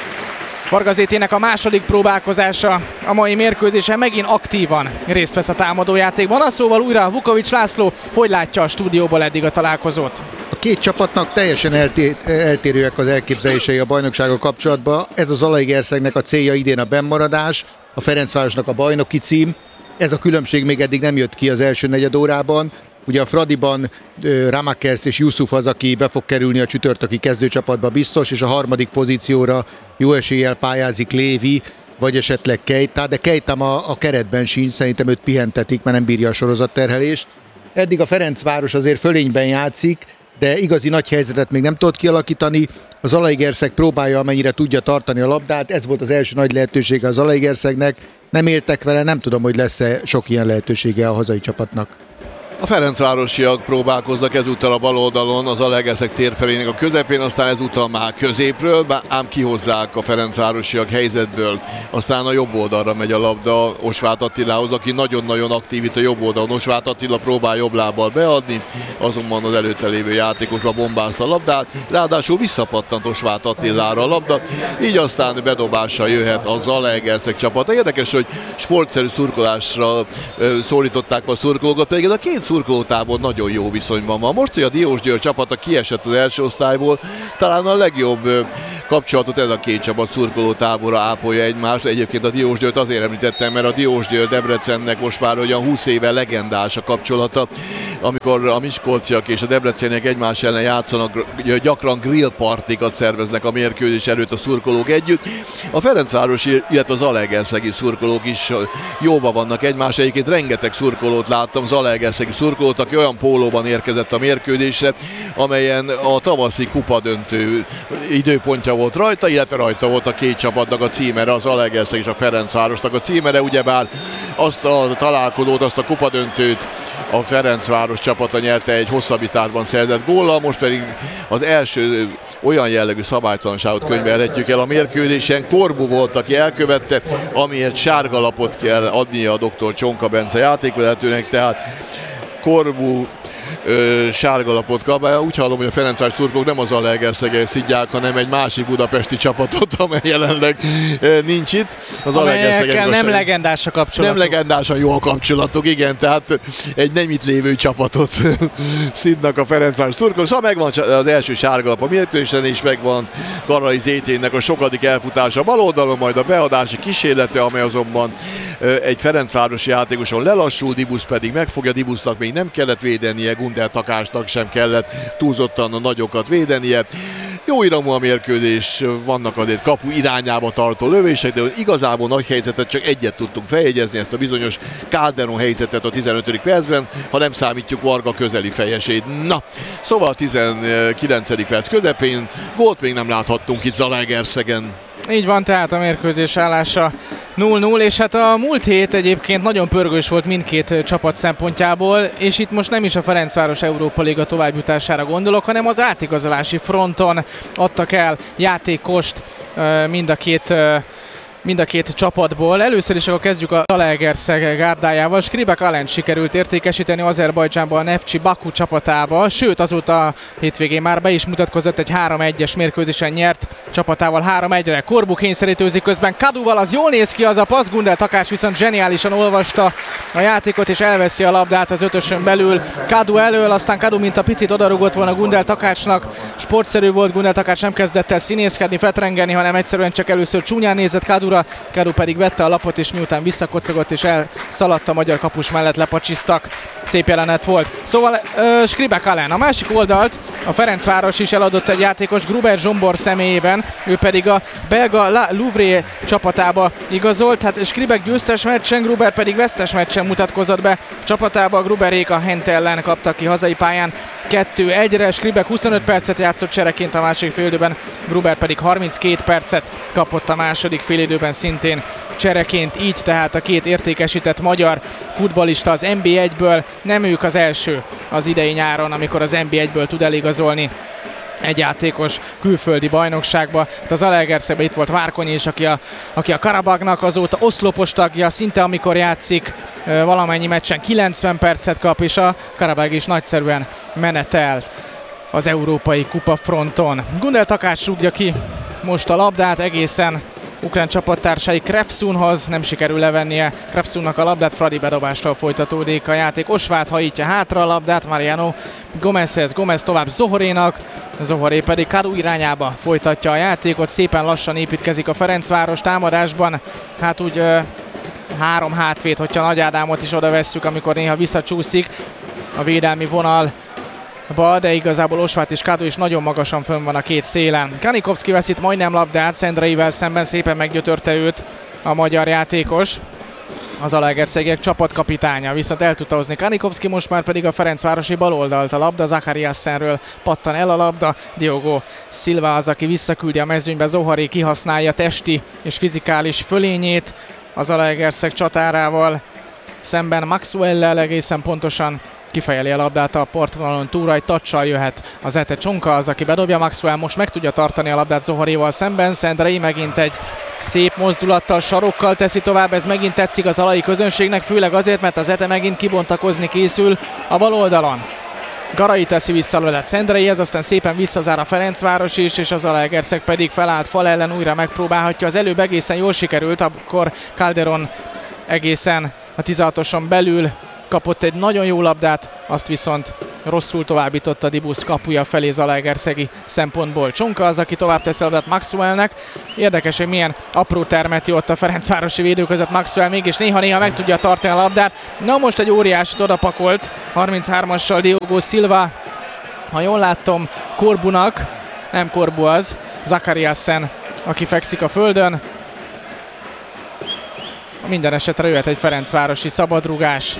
L: Varga Zéténynek a második próbálkozása a mai mérkőzésen, megint aktívan részt vesz a támadójátékban. Az szóval újra Vukovics László, hogy látja a stúdióból eddig a találkozót?
M: A két csapatnak teljesen elté- eltérőek az elképzelései a bajnoksággal kapcsolatban. Ez az Zalaegerszegnek a célja idén a bennmaradás, a Ferencvárosnak a bajnoki cím. Ez a különbség még eddig nem jött ki az első negyed órában. Ugye a Fradiban Ramakers és Yusuf az, aki be fog kerülni a csütörtöki kezdőcsapatba biztos, és a harmadik pozícióra jó eséllyel pályázik Lévi, vagy esetleg Keita, de Keita a, a keretben sincs, szerintem őt pihentetik, mert nem bírja a sorozatterhelést. Eddig a Ferencváros azért fölényben játszik, de igazi nagy helyzetet még nem tudott kialakítani. A Zalaegerszeg próbálja, amennyire tudja tartani a labdát, ez volt az első nagy lehetősége a Zalaegerszegnek. Nem éltek vele, nem tudom, hogy lesz-e sok ilyen lehetősége a hazai csapatnak.
I: A ferencvárosiak próbálkoznak ezúttal a bal oldalon, az Zalaegerszeg térfelének a közepén, aztán ezúttal már középről, ám kihozzák a ferencvárosiak helyzetből. Aztán a jobb oldalra megy a labda Osváth Attilához, aki nagyon-nagyon aktív itt a jobb oldalon. Osváth Attila próbál jobb lábbal beadni, azonban az előtte lévő játékosra bombázta a labdát, ráadásul visszapattant Osváth Attilára a labda, így aztán bedobással jöhet a Zalaegerszeg csapata. Érdekes, hogy sportszerű szurkolásra szólították a szurkolókat, pedig ez a két szurkolótábor nagyon jó viszonyban van. Most, hogy a Diósgyőr csapata kiesett az első osztályból, talán a legjobb kapcsolatot ez a két csapat szurkolótábora ápolja egymást. Egyébként a Diósgyőrt azért említettem, mert a Diósgyőr Debrecennek most már olyan húsz éve legendás a kapcsolata, amikor a miskolciak és a debreceniek egymás ellen játszanak, gyakran grillpartikat szerveznek a mérkőzés előtt a szurkolók együtt. A ferencvárosi, illetve az zalaegerszegi szurkolók is jóba vannak egymás. Egyébként rengeteg szurkolót láttam, zalaegerszegi szurkolót, aki olyan pólóban érkezett a mérkőzésre, amelyen a tavaszi kupadöntő időpontja volt rajta, illetve rajta volt a két csapatnak a címere, az Zalaegerszeg és a Ferencvárosnak a címere, ugyebár azt a találkozót, azt a kupadöntőt a Ferencváros csapata nyerte egy hosszabbításban szerzett góllal, most pedig az első olyan jellegű szabálytalanságot könyvelhetjük el a mérkőzésen. Korbu volt, aki elkövette, amiért sárgalapot kell adnia a doktor Csonka Bence játékvezetőnek, tehát Korbu Ö, sárgalapot kap. Úgy hallom, hogy a Ferencváros szurkolók nem az Zalaegerszeget szidják, hanem egy másik budapesti csapatot, amely jelenleg ö, nincs itt. Az
L: Amelyekkel nem legendás a kapcsolatok.
I: Nem legendásan jó a kapcsolatok, igen, tehát egy nem itt lévő csapatot szidnak a Ferencváros szurkolók. Szóval megvan az első sárgalap a mérkőzésen, és megvan Garai Zéténnek a sokadik elfutása a bal oldalon, majd a beadási kísérlete, amely azonban ö, egy ferencvárosi játékoson lelassul, Dibusz pedig megfogja. Dibusznak még nem kellett védenie, Gundel Takásnak sem kellett túlzottan a nagyokat védenie. Jó iramú a mérkőzés, vannak azért kapu irányába tartó lövések, de igazából nagy helyzetet csak egyet tudtunk feljegyezni, ezt a bizonyos Calderon helyzetet a tizenötödik percben, ha nem számítjuk Varga közeli fejesét. Na, szóval a tizenkilencedik perc közepén gólt még nem láthattunk itt Zalaegerszegen.
L: Így van, tehát a mérkőzés állása nulla nulla, és hát a múlt hét egyébként nagyon pörgős volt mindkét csapat szempontjából, és itt most nem is a Ferencváros Európa Liga továbbjutására gondolok, hanem az átigazolási fronton adtak el játékost mind a két mind a két csapatból. Először is akkor kezdjük a Zalaegerszeg gárdájával. Skribek Alent sikerült értékesíteni Azerbajdzsánban a Neftchi Baku csapatába, sőt azóta a hétvégén már be is mutatkozott, egy három egyes mérkőzésen nyert csapatával három egyre. Korbu kényszerítőzik közben Kaduval, az jól néz ki az a passz, Gundel Takács viszont zseniálisan olvasta a játékot és elveszi a labdát az ötösön belül. Kadu elől, aztán Kadu mint a picit odarugott volna Gundel Takácsnak. Sportszerű volt, Gundel Takács nem kezdett el színészkedni, fetrengeni, hanem egyszerűen csak először csúnyán nézett Kadu. Kadu pedig vette a lapot, és miután visszakocogott és elszaladt a magyar kapus mellett, lepacsisztak. Szép jelenet volt. Szóval uh, Skribek Alen. A másik oldalt a Ferencváros is eladott egy játékos Gruber Zsombor személyében, ő pedig a belga La Louvre csapatába igazolt. Hát Skribek győztes meccsen, Gruber pedig vesztes meccsen mutatkozott be csapatába. Gruberék a Hent ellen kaptak ki hazai pályán kettő egyre. Skribek huszonöt percet játszott csereként a második félidőben, Gruber pedig harminckét percet kapott a második félidőben szintén csereként, így tehát a két értékesített magyar futballista az en bé egyből, nem ők az első az idei nyáron, amikor az en bé egyből tud eligazolni egy játékos külföldi bajnokságba. Az Zalaegerszegben itt volt Várkonyi is, aki a, aki a Karabagnak azóta oszlopos tagja, szinte amikor játszik valamennyi meccsen kilencven percet kap, és a Karabag is nagyszerűen menetel az európai kupa fronton. Gundel Takács rúgja ki most a labdát egészen ukrán csapattársai Krefszunhoz, nem sikerül levennie Krefszunnak a labdát, Fradi bedobással folytatódik a játék. Osváth hajítja hátra a labdát Mariano Gomezhez, Gomez tovább Zohorénak, Zohoré pedig Kadu irányába folytatja a játékot, szépen lassan építkezik a Ferencváros támadásban, hát úgy ö, három hátvéd, hogyha Nagy Ádámot is oda vesszük, amikor néha visszacsúszik a védelmi vonal, de igazából Osváth és Kadu is nagyon magasan fönn van a két szélen. Kanikovszki veszít majdnem labdát, Szendreivel szemben szépen meggyötörte őt a magyar játékos. Az Zalaegerszegek csapatkapitánya viszont el tudta hozni Kanikovszki, most már pedig a Ferencvárosi baloldalt a labda, Zachariassenről pattan el a labda, Diogo Silva az, aki visszaküldi a mezőnybe, Zohari kihasználja testi és fizikális fölényét az Zalaegerszeg csatárával szemben, Maxwell-lel egészen pontosan kifejeli a labdát a partvonalon túlra, egy touch-sal jöhet az Ete Csonka, az, aki bedobja, Maxwell most meg tudja tartani a labdát Zohorival szemben, Szendrei megint egy szép mozdulattal, sarokkal teszi tovább, ez megint tetszik az alai közönségnek, főleg azért, mert az Ete megint kibontakozni készül a bal oldalon. Garai teszi vissza a labdát Szendreihez, aztán szépen visszazár a Ferencváros is, és az Zalaegerszeg pedig felállt fal ellen, újra megpróbálhatja. Az előbb egészen jól sikerült, akkor Calderon egészen a tizenhatoson belül kapott egy nagyon jó labdát, azt viszont rosszul továbbította Dibusz kapuja felé zalaegerszegi szempontból. Csonka az, aki tovább teszi a labdát Maxwellnek. Érdekes, hogy milyen apró termeti ott a ferencvárosi védő között Maxwell, mégis néha-néha meg tudja tartani a labdát. Na most egy óriásit odapakolt harminchármassal Diogo Silva. Ha jól láttam, Korbunak, nem Korbu az, Zakariasen, aki fekszik a földön. Minden esetre jöhet egy ferencvárosi szabadrugás.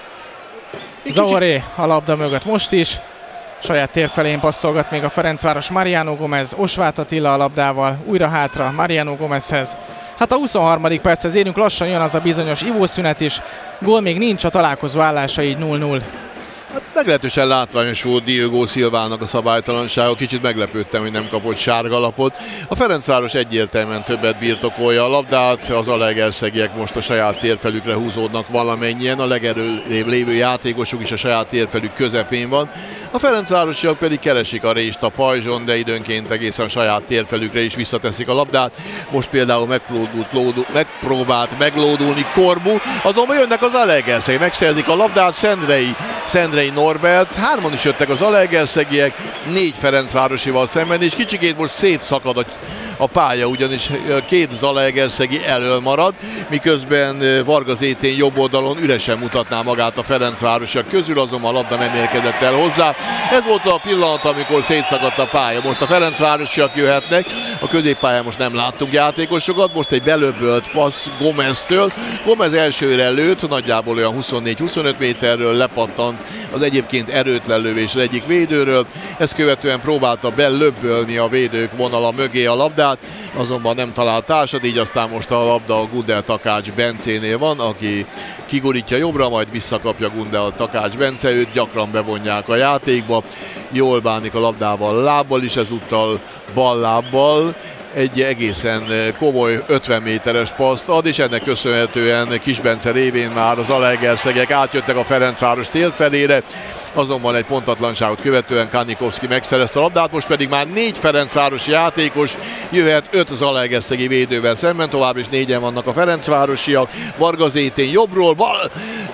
L: Zaoré a labda mögött most is. Saját tér felén passzolgat még a Ferencváros. Mariano Gomez, Osváth Attila a labdával. Újra hátra Mariano Gomezhez. Hát a huszonharmadik perchez érünk, lassan jön az a bizonyos ivószünet is. Gól még nincs, a találkozó állása így null null.
I: Hát meglehetősen látványos volt Diogo Silvának a szabálytalansága, kicsit meglepődtem, hogy nem kapott sárga lapot. A Ferencváros egyértelműen többet birtokolja a labdát, az zalaegerszegiek most a saját térfelükre húzódnak valamennyien, a legerőlébb lévő játékosuk is a saját térfelük közepén van. A ferencvárosiak pedig keresik a rést a pajzson, de időnként egészen saját térfelükre is visszateszik a labdát. Most például megpróbált, lódul, megpróbált meglódulni Korbu, azonban jönnek az zalaegerszeg, megszerzik a labdát, Szendrei, Szendrei Norbert, hárman is jöttek az zalaegerszegiek, négy ferencvárosival szemben, és kicsikét most szétszakad a a pálya, ugyanis két zalaegerszegi elől marad, miközben Varga Zétén jobb oldalon üresen mutatná magát a ferencvárosiak közül, azonban a labda nem érkezett el hozzá. Ez volt a pillanat, amikor szétszakadt a pálya. Most a ferencvárosiak jöhetnek, a középpályán most nem láttunk játékosokat, most egy belöbölt passz Gomeztől. Gomez elsőre lőtt, nagyjából olyan huszonnégy-huszonöt méterről lepattant az egyébként erőtlen lövés az egyik védőről, ezt követően próbálta belöbbölni a védők vonala mögé a labdát, azonban nem talált társat, így aztán most a labda a Gundel Takács Bencénél van, aki kigurítja jobbra, majd visszakapja Gundel Takács Bence, őt gyakran bevonják a játékba, jól bánik a labdával lábbal is, ezúttal bal lábbal, egy egészen komoly ötven méteres paszt ad, és ennek köszönhetően Kis Bence révén már az zalaegerszegek átjöttek a Ferencváros tér felére, azonban egy pontatlanságot követően Kanikovszki megszerezte a labdát, most pedig már négy ferencvárosi játékos jöhet öt zalaegerszegi védővel szemben, tovább is négyen vannak a ferencvárosiak. Varga Zétén jobbról, bal,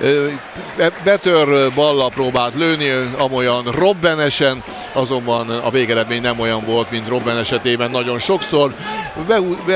I: betör ballal próbált lőni, amolyan robbenesen, azonban a végeredmény nem olyan volt, mint Robben esetében nagyon sokszor. Be, be,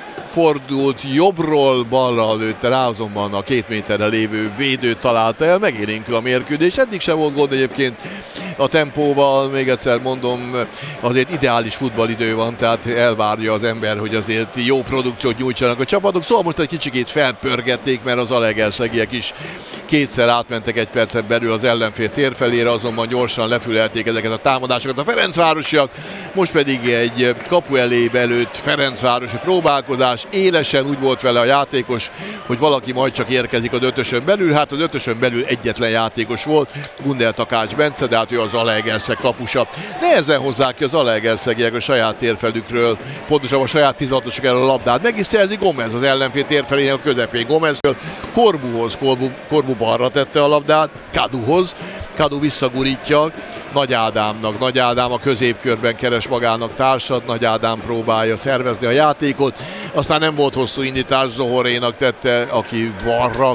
I: fordult jobbról, balra lőtte rá, azonban a két méterre lévő védőt találta el, megélénkül a mérkőzés. Eddig sem volt gond egyébként a tempóval, még egyszer mondom, azért ideális futballidő van, tehát elvárja az ember, hogy azért jó produkciót nyújtsanak a csapatok. Szóval most egy kicsikét felpörgették, mert az zalaegerszegiek is kétszer átmentek egy percen belül az ellenfél térfelére, azonban gyorsan lefülelték ezeket a támadásokat a ferencvárosiak. Most pedig egy kapu elé belőtt ferencvárosi próbálkozás, élesen úgy volt vele a játékos, hogy valaki majd csak érkezik az ötösön belül, hát az ötösön belül egyetlen játékos volt, Gundel Takács Bence, de hát ő a Zalaegerszeg kapusa. Nehezen hozzák ki a zalaegerszegiek a saját térfelükről, pontosabban a saját tizenhatosok el a labdát. Meg is szerzi Gomez az ellenfél térfelének a közepén. Gomezről Korbuhoz, Korbu, Korbu balra tette a labdát, Kaduhoz, Kadu visszagurítja, Nagy Ádámnak. Nagy Ádám a középkörben keres magának társat, Nagy Ádám próbálja szervezni a játékot, aztán nem volt hosszú indítás, Zohorénak tette, aki balra.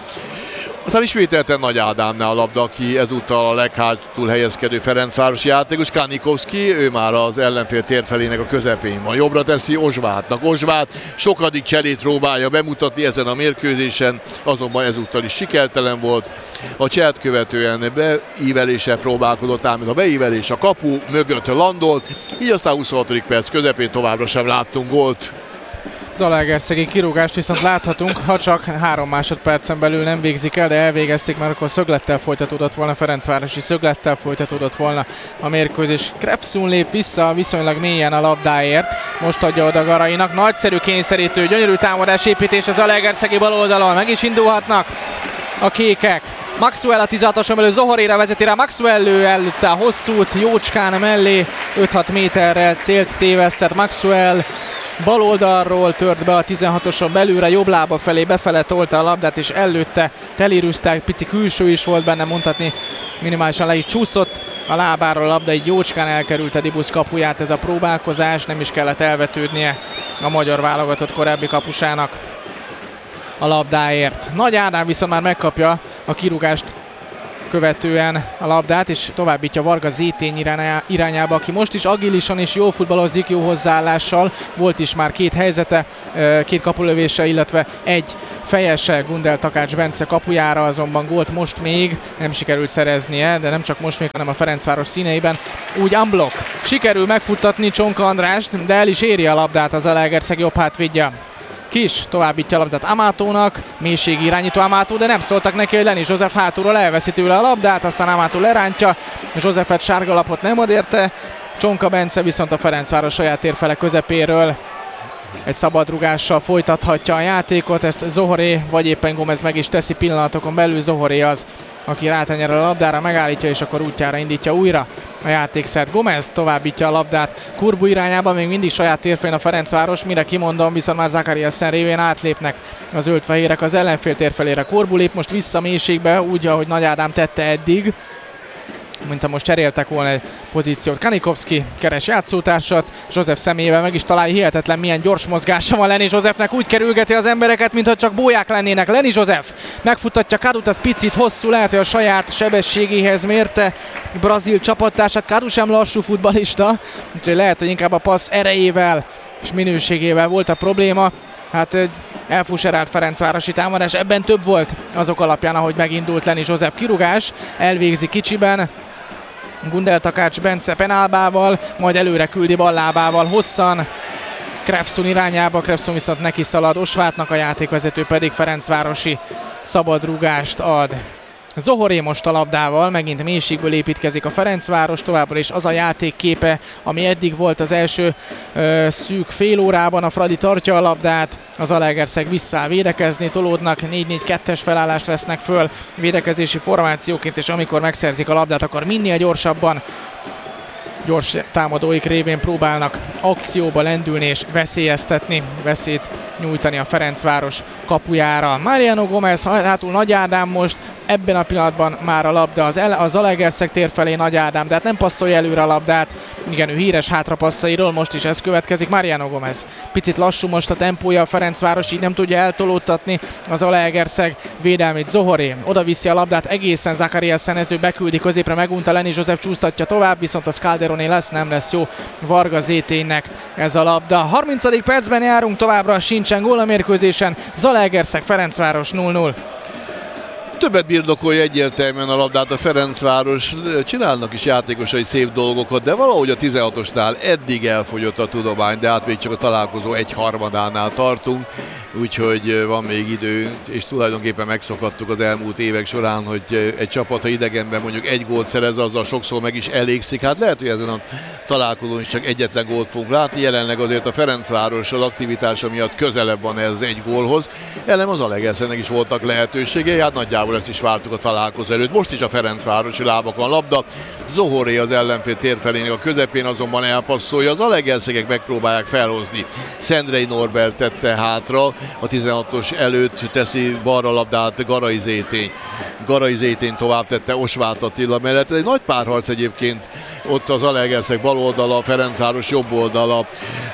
I: Aztán ismételten Nagy Ádámnál a labda, aki ezúttal a leghátul helyezkedő ferencvárosi játékos, Kanikovszki, ő már az ellenfél térfelének a közepén van. Jobbra teszi Ozsvátnak. Ozsvát sokadik cselét próbálja bemutatni ezen a mérkőzésen, azonban ezúttal is sikertelen volt. A cselt követően beíveléssel próbálkozott, ám ez a beívelés a kapu mögött landolt, így aztán huszonhatodik perc közepén továbbra sem láttunk gólt.
L: Zalaegerszegi kirúgást viszont láthatunk, ha csak három másodpercen belül nem végzik el, de elvégezték, mert akkor szöglettel folytatódott volna, Ferencvárosi szöglettel folytatódott volna a mérkőzés. Krepszun lép vissza viszonylag mélyen a labdáért, most adja oda Garainak, nagyszerű kényszerítő, gyönyörű támadásépítés az zalaegerszegi bal oldalon, meg is indulhatnak a kékek. Maxwell a tizenhatoson belül Zohoréra vezeti rá, Maxwell ő előtte a hosszút, jócskán mellé, öt-hat méterrel célt tévesztett Maxwell. Bal oldalról tört be a tizenhatoson belülre, jobb lába felé befele tolta a labdát, és előtte telírűzte, pici külső is volt benne, mondhatni minimálisan le is csúszott a lábáról a labda, így jócskán elkerülte Dibusz kapuját ez a próbálkozás, nem is kellett elvetődnie a magyar válogatott korábbi kapusának a labdáért. Nagy Ádám viszont már megkapja a kirúgást követően a labdát, és továbbítja Varga Zétény irányába, aki most is agilisan és jó futballozik, jó hozzáállással. Volt is már két helyzete, két kapulövése, illetve egy fejese Gundel Takács Bence kapujára, azonban gólt most még nem sikerült szereznie, de nem csak most még, hanem a Ferencváros színeiben. Úgy unblock. Sikerül megfuttatni Csonka Andrást, de el is éri a labdát az Zalaegerszeg jobb hátvédje. Kis továbbítja a labdát Amatónak, mélységi irányító Amató, de nem szóltak neki, hogy Lenis József hátulról elveszi tőle a labdát, aztán Amató lerántja, Józsefet sárgalapot nem ad érte, Csonka Bence viszont a Ferencváros saját térfele közepéről egy szabadrugással folytathatja a játékot, ezt Zohoré vagy éppen Gomez meg is teszi pillanatokon belül. Zohoré az, aki rátenyel a labdára, megállítja, és akkor útjára indítja újra a játékszert. Gomez továbbítja a labdát Kurbu irányába, még mindig saját térfelén a Ferencváros, mire kimondom, viszont már Zakariasen révén átlépnek a zöldfehérek az ellenfél térfelére. Kurbu lép most vissza mélységbe, úgy, ahogy Nagy Ádám tette eddig, mint most cseréltek volna egy pozíciót. Kanikovszki keres játszótársat, József személyével meg is találja, hihetetlen milyen gyors mozgása van Lenis Józsefnek, úgy kerülgeti az embereket, mintha csak bóják lennének. Lenis József megfuttatja Kadut, az picit hosszú, lehet, hogy a saját sebességéhez mérte brazil csapattársát. Kadu sem lassú futballista, úgyhogy lehet, hogy inkább a passz erejével és minőségével volt a probléma. Hát egy elfuserált ferencvárosi támadás, ebben több volt azok alapján, ahogy megindult Lenis József. Kirúgás, elvégzi kicsiben Gundel Takács Bence penálbával, majd előre küldi ballábával hosszan Krefszun irányába, Krefszun viszont neki szalad Osvátnak, a játékvezető pedig ferencvárosi szabadrúgást ad. Zohoré most a labdával, megint mélységből építkezik a Ferencváros, továbbra is az a játékképe, ami eddig volt az első ö, szűk fél órában. A Fradi tartja a labdát, az Zalaegerszeg vissza védekezni, tolódnak, négy négy kettes felállást vesznek föl védekezési formációként, és amikor megszerzik a labdát, akkor minél gyorsabban gyors támadóik révén próbálnak akcióba lendülni és veszélyeztetni, veszélyt nyújtani a Ferencváros kapujára. Mariano Gomez, hátul Nagy Ádám most, ebben a pillanatban már a labda az, el, az Zalaegerszeg tér felé Nagy Ádám, de hát nem passzolja előre a labdát, igen, ő híres hátrapasszairól, most is ez következik. Mariano Gomez, picit lassú most a tempója a Ferencváros, így nem tudja eltolódtatni az Zalaegerszeg védelmét. Zohoré oda viszi a labdát egészen Zakariasen, ez ő beküldi középre, megunta, Lenis József csúsztatja tovább, viszont az Calderoné lesz, nem lesz jó Varga Zéténynek ez a labda. harmincadik percben járunk, továbbra sincsen gól a mérkőzésen, Zalaegerszeg Ferencváros nulla nulla.
I: Többet birtokolja egyértelműen a labdát a Ferencváros, csinálnak is játékosai szép dolgokat, de valahogy a tizenhatosnál eddig elfogyott a tudomány, de hát még csak a találkozó egy harmadánál tartunk, úgyhogy van még idő, és tulajdonképpen megszokhattuk az elmúlt évek során, hogy egy csapat, ha idegenben mondjuk egy gólt szerez, azzal sokszor meg is elégszik. Hát lehet, hogy ezen a találkozón is csak egyetlen gólt fogunk látni, jelenleg azért a Ferencváros az aktivitása miatt közelebb van ez egy gólhoz. Ellen az Zalaegerszegnek is voltak lehetőségei, hát nagyjából ezt is vártuk a találkozó előtt. Most is a Ferencvárosi lábakon labda, Zohoré az ellenfél térfelének a közepén azonban elpasszolja, az Zalaegerszegek megpróbálják felhozni. Szendrei Norbert tette hátra, a tizenhatos előtt teszi balra labdát Garai Zétény. Garai Zétény tovább tette Osváth Attila mellett. Ez egy nagy párharc egyébként, ott az Zalaegerszeg bal oldala, a Ferencváros jobb oldala,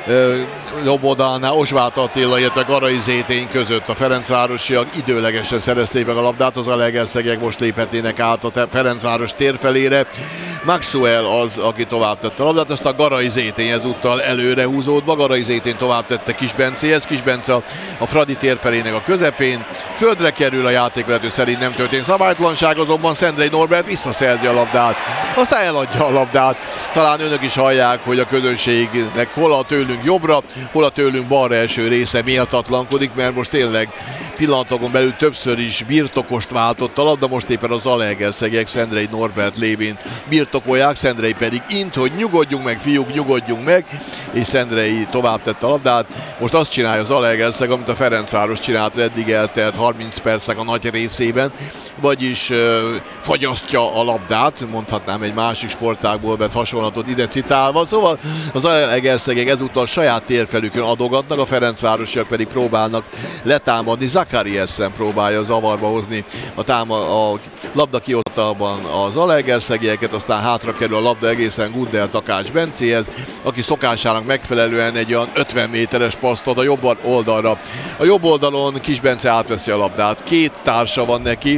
I: jobb oldalnál Osváth Attila, illetve Garai Zétény között. A ferencvárosiak időlegesen szerezték meg a labdát, az Zalaegerszegek most léphetnének át a Ferencváros térfelére. Maxwell az, aki tovább tette a labdát, aztán Garai Zétény ezúttal előre húzódva. Garai Zétény tovább tette Kis Bencéhez, Kis Bence a, a Fradi térfelének a közepén. Földre kerül, a játékvezető szerint nem történt szabálytlanság, azonban Szendrei Norbert visszaszerzi a labdát, aztán eladja a labdát. Talán önök is hallják, hogy a közönségnek hol a tőlünk jobbra, hol a tőlünk balra eső része méltatlankodik, mert most tényleg pillanatokon belül többször is birtokost váltott a labda, most éppen a Zalaegerszegek Szendrei Norbert lévén birtokolják, Szendrei pedig int, hogy nyugodjunk meg, fiúk, nyugodjunk meg, és Szendrei tovább tette a labdát. Most azt csinálja a Zalaegerszeg, amit a Ferencváros csinált eddig eltelt harminc percnek a nagy részében, vagyis ö, fagyasztja a labdát, mondhatnám egy másik sportágból vett hasonlatot ide citálva. Szóval az Zalaegerszegek ezúttal saját térfelükön adogatnak, a ferencvárosiak pedig próbálnak letámadni. Zakariasen próbálja zavarba hozni a, táma, a labda kiosztásban az Zalaegerszegieket, aztán hátra kerül a labda egészen Gundel Takács Bencéhez, aki szokásának megfelelően egy olyan ötven méteres paszt ad a jobb oldalra. A jobb oldalon Kis Bence átveszi a labdát, két társa van neki,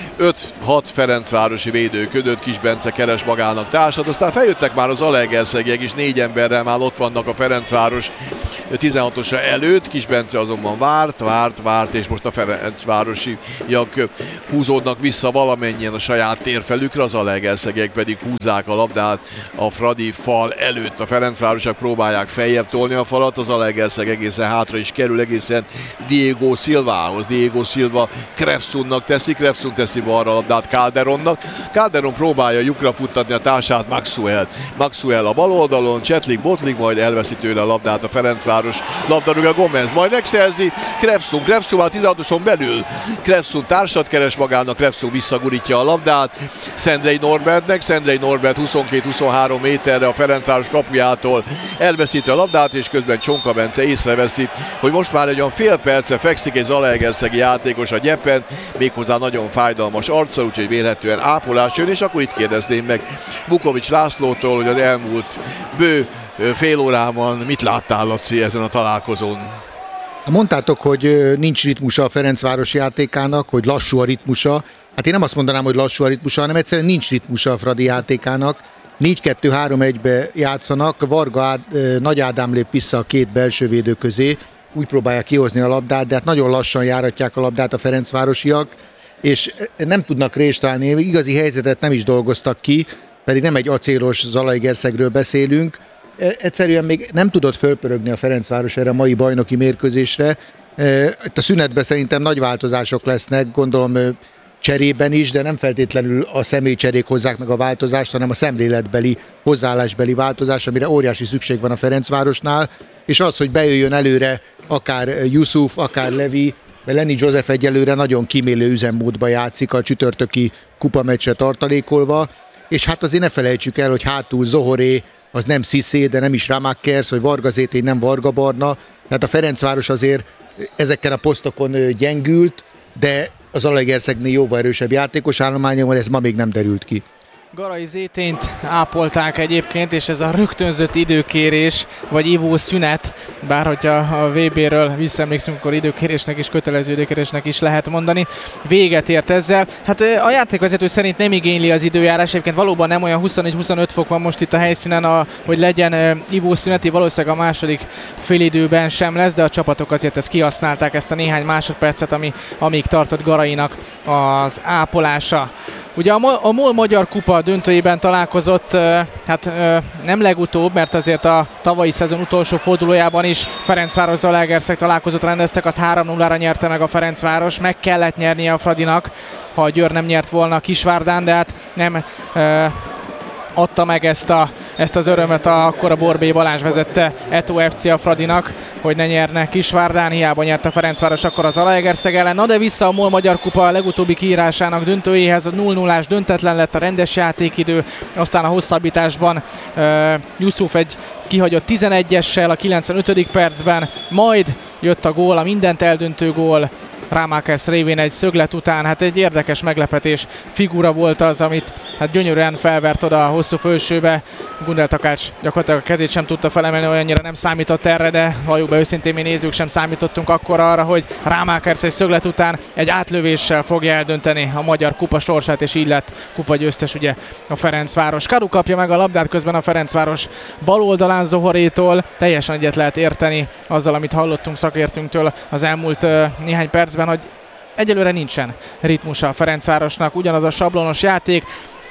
I: öt-hat ferencvárosi védő ködött, Kis Bence keres magának társat, aztán feljöttek már az Zalaegerszegiek is, négy emberrel már ott vannak a Ferencváros tizenhatosa előtt, Kis Bence azonban várt, várt, várt, és most a ferencvárosiak húzódnak vissza valamennyien a saját térfelükre, az Zalaegerszegek pedig húzzák a labdát a Fradi fal előtt. A ferencvárosiak próbálják feljebb tolni a falat, az Zalaegerszeg egészen hátra is kerül, egészen Diego Silvához. Diego Silva Krefsunnak teszi, Krefsun teszi balra a labdát Calderonnak. Calderon próbálja lyukra futtatni a társát, Maxwell. Maxwell a bal oldalon, Csetlik, Botlik, majd elveszi tőle a labdát a Ferencváros labdarúgó Gomez, majd megszerzi Krefsun, Krefsun már tizenhatoson belül. Krefsun társat keres magának, Krefsun visszagurítja a labdát Szendrei Norbertnek, Szendrei Norbert huszonkettő-huszonhárom méterre a Ferencváros kapujától elveszíti a labdát, és közben Csonka Bence észreveszi, hogy most már egy olyan fél perce fekszik egy zalaegerszegi játékos a gyepen, méghozzá nagyon fájdalmas arccal, úgyhogy vélhetően ápolás jön, és akkor itt kérdezném meg Vukovics Lászlótól, hogy az elmúlt bő fél órában mit láttál, Laci, ezen a találkozón?
M: Mondtátok, hogy nincs ritmusa a Ferencváros játékának, hogy lassú a ritmusa. Hát én nem azt mondanám, hogy lassú a ritmusa, hanem egyszerűen nincs ritmusa a Fradi játékának. négy kettő három egybe játszanak, Varga Ád, Nagy Ádám lép vissza a két belső védő közé, úgy próbálják kihozni a labdát, de hát nagyon lassan járatják a labdát a ferencvárosiak, és nem tudnak rést állni, igazi helyzetet nem is dolgoztak ki, pedig nem egy acélos Zalaegerszegről beszélünk. Egyszerűen még nem tudott fölpörögni a Ferencváros erre a mai bajnoki mérkőzésre. Itt a szünetben szerintem nagy változások lesznek, gondolom cserében is, de nem feltétlenül a személycserék hozzák meg a változást, hanem a szemléletbeli, hozzáállásbeli változás, amire óriási szükség van a Ferencvárosnál, és az, hogy bejöjjön előre akár Yusuf, akár Levi, mert Lenny Joseph egyelőre nagyon kímélő üzemmódba játszik a csütörtöki kupameccse tartalékolva, és hát azért ne felejtsük el, hogy hátul Zohoré, az nem Cissé, de nem is Ramakers, hogy Varga Zétény nem Varga Barna, tehát a Ferencváros azért ezeken a posztokon gyengült, de az Zalaegerszegnél jóval erősebb játékos állománya van, ez ma még nem derült ki.
L: Garai Zétényt ápolták egyébként, és ez a rögtönzött időkérés, vagy ivó szünet, bár hogyha a vé bé-ről visszaemlékszünk, akkor időkérésnek és kötelező időkérésnek is lehet mondani, véget ért ezzel. Hát a játékvezető szerint nem igényli az időjárás, egyébként valóban nem olyan huszonnégy-huszonöt fok van most itt a helyszínen, a, hogy legyen ivó szüneti, valószínűleg a második félidőben sem lesz, de a csapatok azért ezt kihasználták, ezt a néhány másodpercet, ami, amíg tartott Garainak az ápolása. Ugye a, a MOL Magyar Kupa döntőjében találkozott, hát nem legutóbb, mert azért a tavalyi szezon utolsó fordulójában is Ferencváros Zalaegerszeg találkozót rendeztek, azt három nullára nyerte meg a Ferencváros, meg kellett nyernie a Fradinak, ha a Győr nem nyert volna a Kisvárdán, de hát nem e, adta meg ezt, a, ezt az örömöt, a, akkor a Borbély Balázs vezette Eto ef cé a Fradinak, hogy ne nyerne Kisvárdán, hiába nyert a Ferencváros akkor az Zalaegerszeg ellen. Na de vissza a MOL Magyar Kupa legutóbbi kiírásának döntőjéhez, a nulla nullás döntetlen lett a rendes játékidő, aztán a hosszabbításban uh, Yusuf egy kihagyott tizenegyessel a kilencvenötödik percben, majd jött a gól, a mindent eldöntő gól, Ramakers révén egy szöglet után, hát egy érdekes meglepetés figura volt az, amit hát gyönyörűen felvert oda a hosszú fölsőbe. Gundel Takács gyakorlatilag a kezét sem tudta felemelni, olyannyira nem számított erre, de valljuk be őszintén, mi nézők sem számítottunk akkor arra, hogy Ramakers egy szöglet után egy átlövéssel fogja eldönteni a magyar kupa sorsát, és így lett kupa győztes ugye a Ferencváros. Karu kapja meg a labdát, közben a Ferencváros bal oldalán Zohorétól, teljesen egyet lehet érteni azzal, amit hallottunk szakértőnktől az elmúlt uh, néhány percben, hogy egyelőre nincsen ritmusa a Ferencvárosnak, ugyanaz a sablonos játék,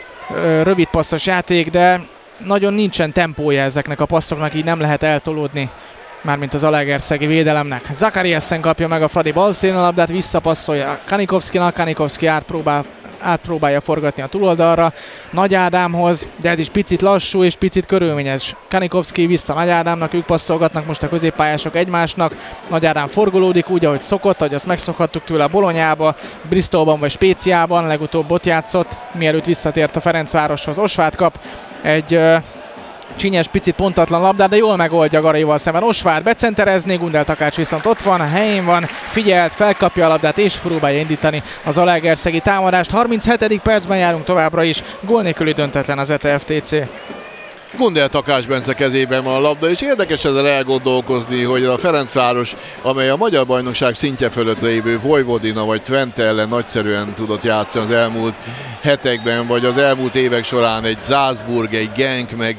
L: rövid passzos játék, de nagyon nincsen tempója ezeknek a passzoknak, így nem lehet eltolódni, mármint az zalaegerszegi védelemnek. Zakariasen kapja meg a Fradi balszélén a labdát, visszapasszolja Kanikovszkinak, Kanikovszki átpróbál átpróbálja forgatni a túloldalra Nagy Ádámhoz, de ez is picit lassú és picit körülményes. Kanikovszki vissza Nagy Ádámnak, ők passzolgatnak most a középpályások egymásnak. Nagy Ádám forgolódik úgy, ahogy szokott, ahogy azt megszokhattuk tőle a Bolonyába, Bristolban vagy Spéciában, legutóbb ott játszott, mielőtt visszatért a Ferencvároshoz. Osváth kap egy uh, csinyes, picit pontatlan labdát, de jól megoldja Garaival szemben. Osváth becenterezni, Gundel Takács viszont ott van, a helyén van, figyelt, felkapja a labdát és próbálja indítani az zalaegerszegi támadást. harminchetedik percben járunk továbbra is, gól nélküli döntetlen az e té ef té cé.
I: Gundel Takács Bence kezében van a labda, és érdekes ezzel elgondolkozni, hogy a Ferencváros, amely a magyar bajnokság szintje fölött lévő Vojvodina vagy Twente ellen nagyszerűen tudott játszani az elmúlt hetekben, vagy az elmúlt évek során egy Salzburg, egy Genk, meg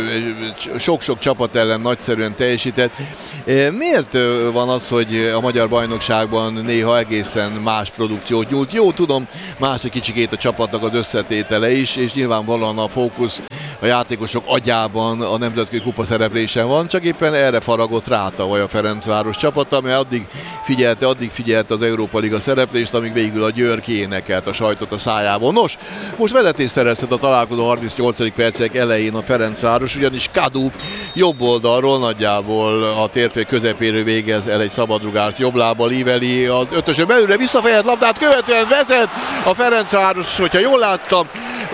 I: sok-sok csapat ellen nagyszerűen teljesített. Miért van az, hogy a magyar bajnokságban néha egészen más produkciót nyújt? Jó, tudom, más egy kicsikét a csapatnak az összetétele is, és nyilvánvalóan a fókusz a játékosok agyában a nemzetközi kupa szereplésen van, csak éppen erre faragott rá tavaly a Ferencváros csapata, mert addig figyelte, addig figyelte az Európa Liga szereplést, amíg végül a Győr kiénekelt a sajtot a szájából. Nos, most vezetés szerezhet a találkozó harmincnyolcadik percek elején a Ferencváros, ugyanis Kadu jobb oldalról, nagyjából a térfél közepéről végez el egy szabadrugást, jobb lábbal íveli az ötösön belőle, visszafejelt labdát követően vezet a Ferencváros, hogyha jól láttam,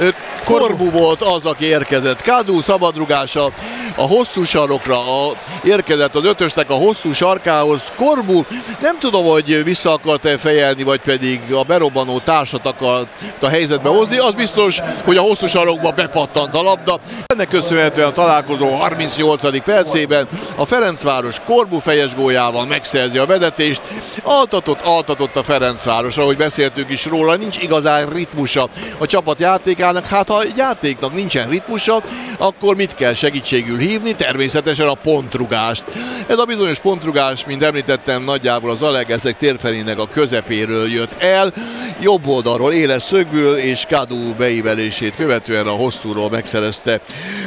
I: Korbu volt az, aki érkezett. Kadu szabadrugása a hosszú sarokra, a, érkezett az ötösnek a hosszú sarkához. Korbu nem tudom, hogy vissza akart-e fejelni, vagy pedig a berobbanó társat akart a helyzetbe hozni. Az biztos, hogy a hosszú sarokba bepattant a labda. Ennek köszönhetően a találkozó harmincnyolcadik percében a Ferencváros Korbu fejes góljával megszerzi a vezetést. Altatott, altatott a Ferencváros, ahogy beszéltünk is róla, nincs igazán ritmusa a csapat játékának. Hát ha egy játéknak nincsen ritmusa, akkor mit kell segítségül hívni? Természetesen a pontrugást. Ez a bizonyos pontrugás, mint említettem, nagyjából az Zalaegerszeg térfelének a közepéről jött el, jobb oldalról, éles szögből, és Kadu beívelését követően a hosszúról megszerezte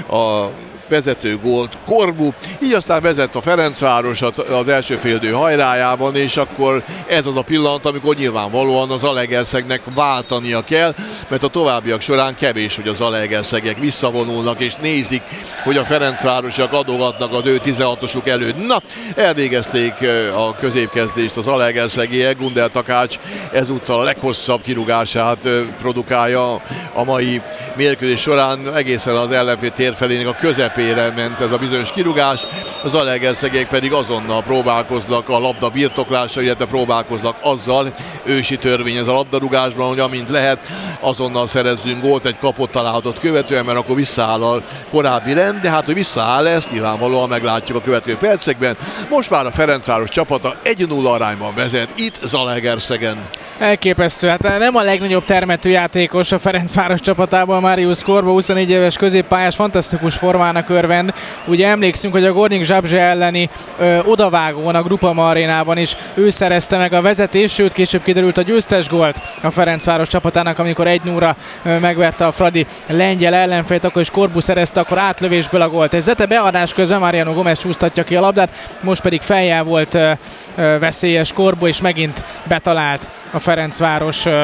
I: a vezető gólt Korbu, így aztán vezet a Ferencváros az első félidő hajrájában, és akkor ez az a pillanat, amikor nyilvánvalóan az Zalaegerszegnek váltania kell, mert a továbbiak során kevés, hogy a Zalaegerszegek visszavonulnak és nézik, hogy a Ferencvárosiak adogatnak az ő tizenhatosuk előtt. Na, elvégezték a középkezdést az Zalaegerszegiek, Gundel Takács ezúttal a leghosszabb kirúgását produkálja a mai mérkőzés során, egészen az ellenfél térfelének a közepén ment ez a bizonyos kirúgás, az Zalaegerszegek pedig azonnal próbálkoznak a labda birtoklása, illetve próbálkoznak azzal, ősi törvény ez a labdarúgásban, hogy amint lehet, azonnal szerezzünk gólt egy kapott találatot követően, mert akkor visszaáll a korábbi rend, de hát, hogy visszaáll ezt, nyilvánvalóan meglátjuk a következő percekben. Most már a Ferencváros csapata egy nulla arányban vezet itt Zalaegerszegen.
L: Elképesztő, hát nem a legnagyobb termetű játékos a Ferencváros csapatában, Marius Korbu, huszonnégy éves középpályás, fantasztikus formának örvend. Ugye emlékszünk, hogy a Gornik Zabrze elleni ö, odavágón a Groupama arénában is ő szerezte meg a vezetést, sőt később kiderült a győztes gólt a Ferencváros csapatának, amikor egy nulla megverte a Fradi lengyel ellenfélt, akkor is Korbu szerezte, akkor átlövésből a gólt. Ez Zete beadás közben Mariano Gomez csúsztatja ki a labdát, most pedig fejjel volt ö, ö, veszélyes Korbu, és megint betalált a Ferencváros ö,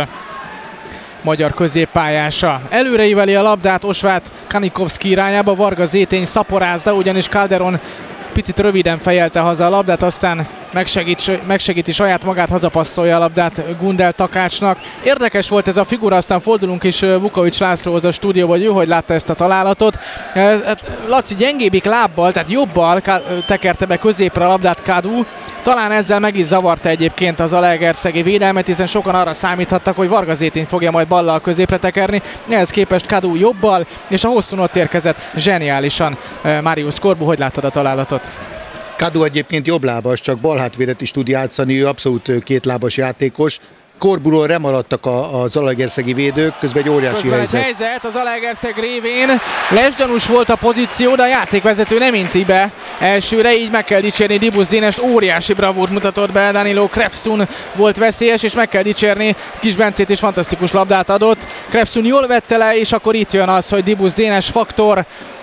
L: magyar középpályása. Előreíveli a labdát Osváth Kanikovszki irányába, Varga Zétény szaporázza, ugyanis Calderon picit röviden fejelte haza a labdát, aztán megsegít, megsegíti saját magát, hazapasszolja a labdát Gundel Takácsnak. Érdekes volt ez a figura, aztán fordulunk is Vukovics Lászlóhoz a stúdióba, hogy ő hogy látta ezt a találatot. Laci gyengébbik lábbal, tehát jobbal tekerte be középre a labdát Kadu. Talán ezzel meg is zavarta egyébként az Zalaegerszegi védelmet, hiszen sokan arra számíthattak, hogy Varga Zétény fogja majd ballal középre tekerni. Ehhez képest Kadu jobbal, és a hosszún ott érkezett zseniálisan Marius Korbu. Hogy láttad a találatot?
M: Kadu egyébként jobblábas, csak balhátvédet is tud játszani, ő abszolút kétlábas játékos. Korburól remaradtak a, a zalaegerszegi védők, közben egy óriási
L: közben
M: helyzet.
L: Egy helyzet az Zalaegerszeg révén, lesgyanús volt a pozíció, de a játékvezető nem inti be elsőre, így meg kell dicsérni Dibusz Dénest, óriási bravúrt mutatott be, Danilo Krefsun volt veszélyes, és meg kell dicsérni Kis Bencét is, fantasztikus labdát adott. Krefsun jól vette le, és akkor itt jön az, hogy Dibusz Dénes faktor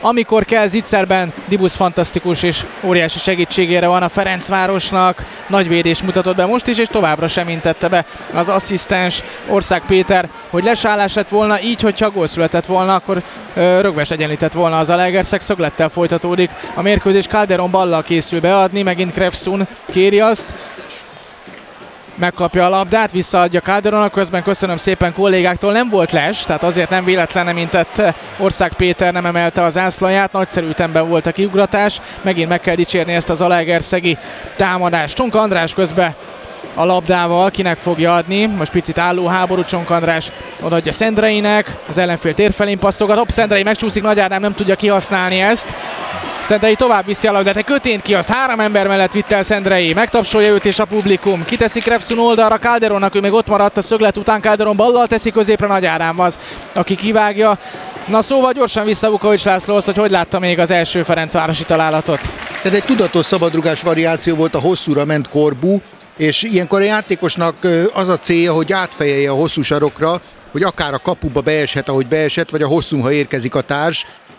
L: amikor kell zicserben, Dibusz fantasztikus és óriási segítségére van a Ferencvárosnak, nagy védés mutatott be most is, és továbbra sem intette be az asszisztens Ország Péter, hogy lesállás lett volna, így, hogyha gól született volna, akkor ö, rögves egyenlített volna az Zalaegerszeg. Szöglettel folytatódik a mérkőzés, Calderon ballal készül beadni, megint Krefsun kéri azt, megkapja a labdát, visszaadja Calderonnak, közben köszönöm szépen kollégáktól, nem volt les, tehát azért nem véletlen nem intett Ország Péter, nem emelte az zászlaját, nagyszerű ütemben volt a kiugratás, megint meg kell dicsérni ezt az zalaegerszegi támadást. Csonka András közben a labdával, kinek fogja adni, most picit álló háború, Csonka András odaadja Szendreinek, az ellenfél térfelén passzogat, hopp, Szendrei megcsúszik, Nagy Ádám nem tudja kihasználni ezt. Szendrei tovább viszi a labdát, egy kötént ki, azt három ember mellett vitt el Szendrei, megtapsolja őt és a publikum, kiteszi Krefsun oldalra Calderonnak, ő még ott maradt a szöglet után, Calderon ballal teszi középre, Nagy Ádám az, aki kivágja. Na szóval gyorsan vissza Vukovics Lászlóhoz, hogy hogy látta még az első ferencvárosi találatot.
M: Ez egy tudatos szabadrugás variáció volt, a hosszúra ment Korbú, és ilyenkor a játékosnak az a célja, hogy átfejelje a hosszú sarokra, hogy akár a kapuba beeshet, ahogy beesett, vagy a hosszú, ha érkezik a társ.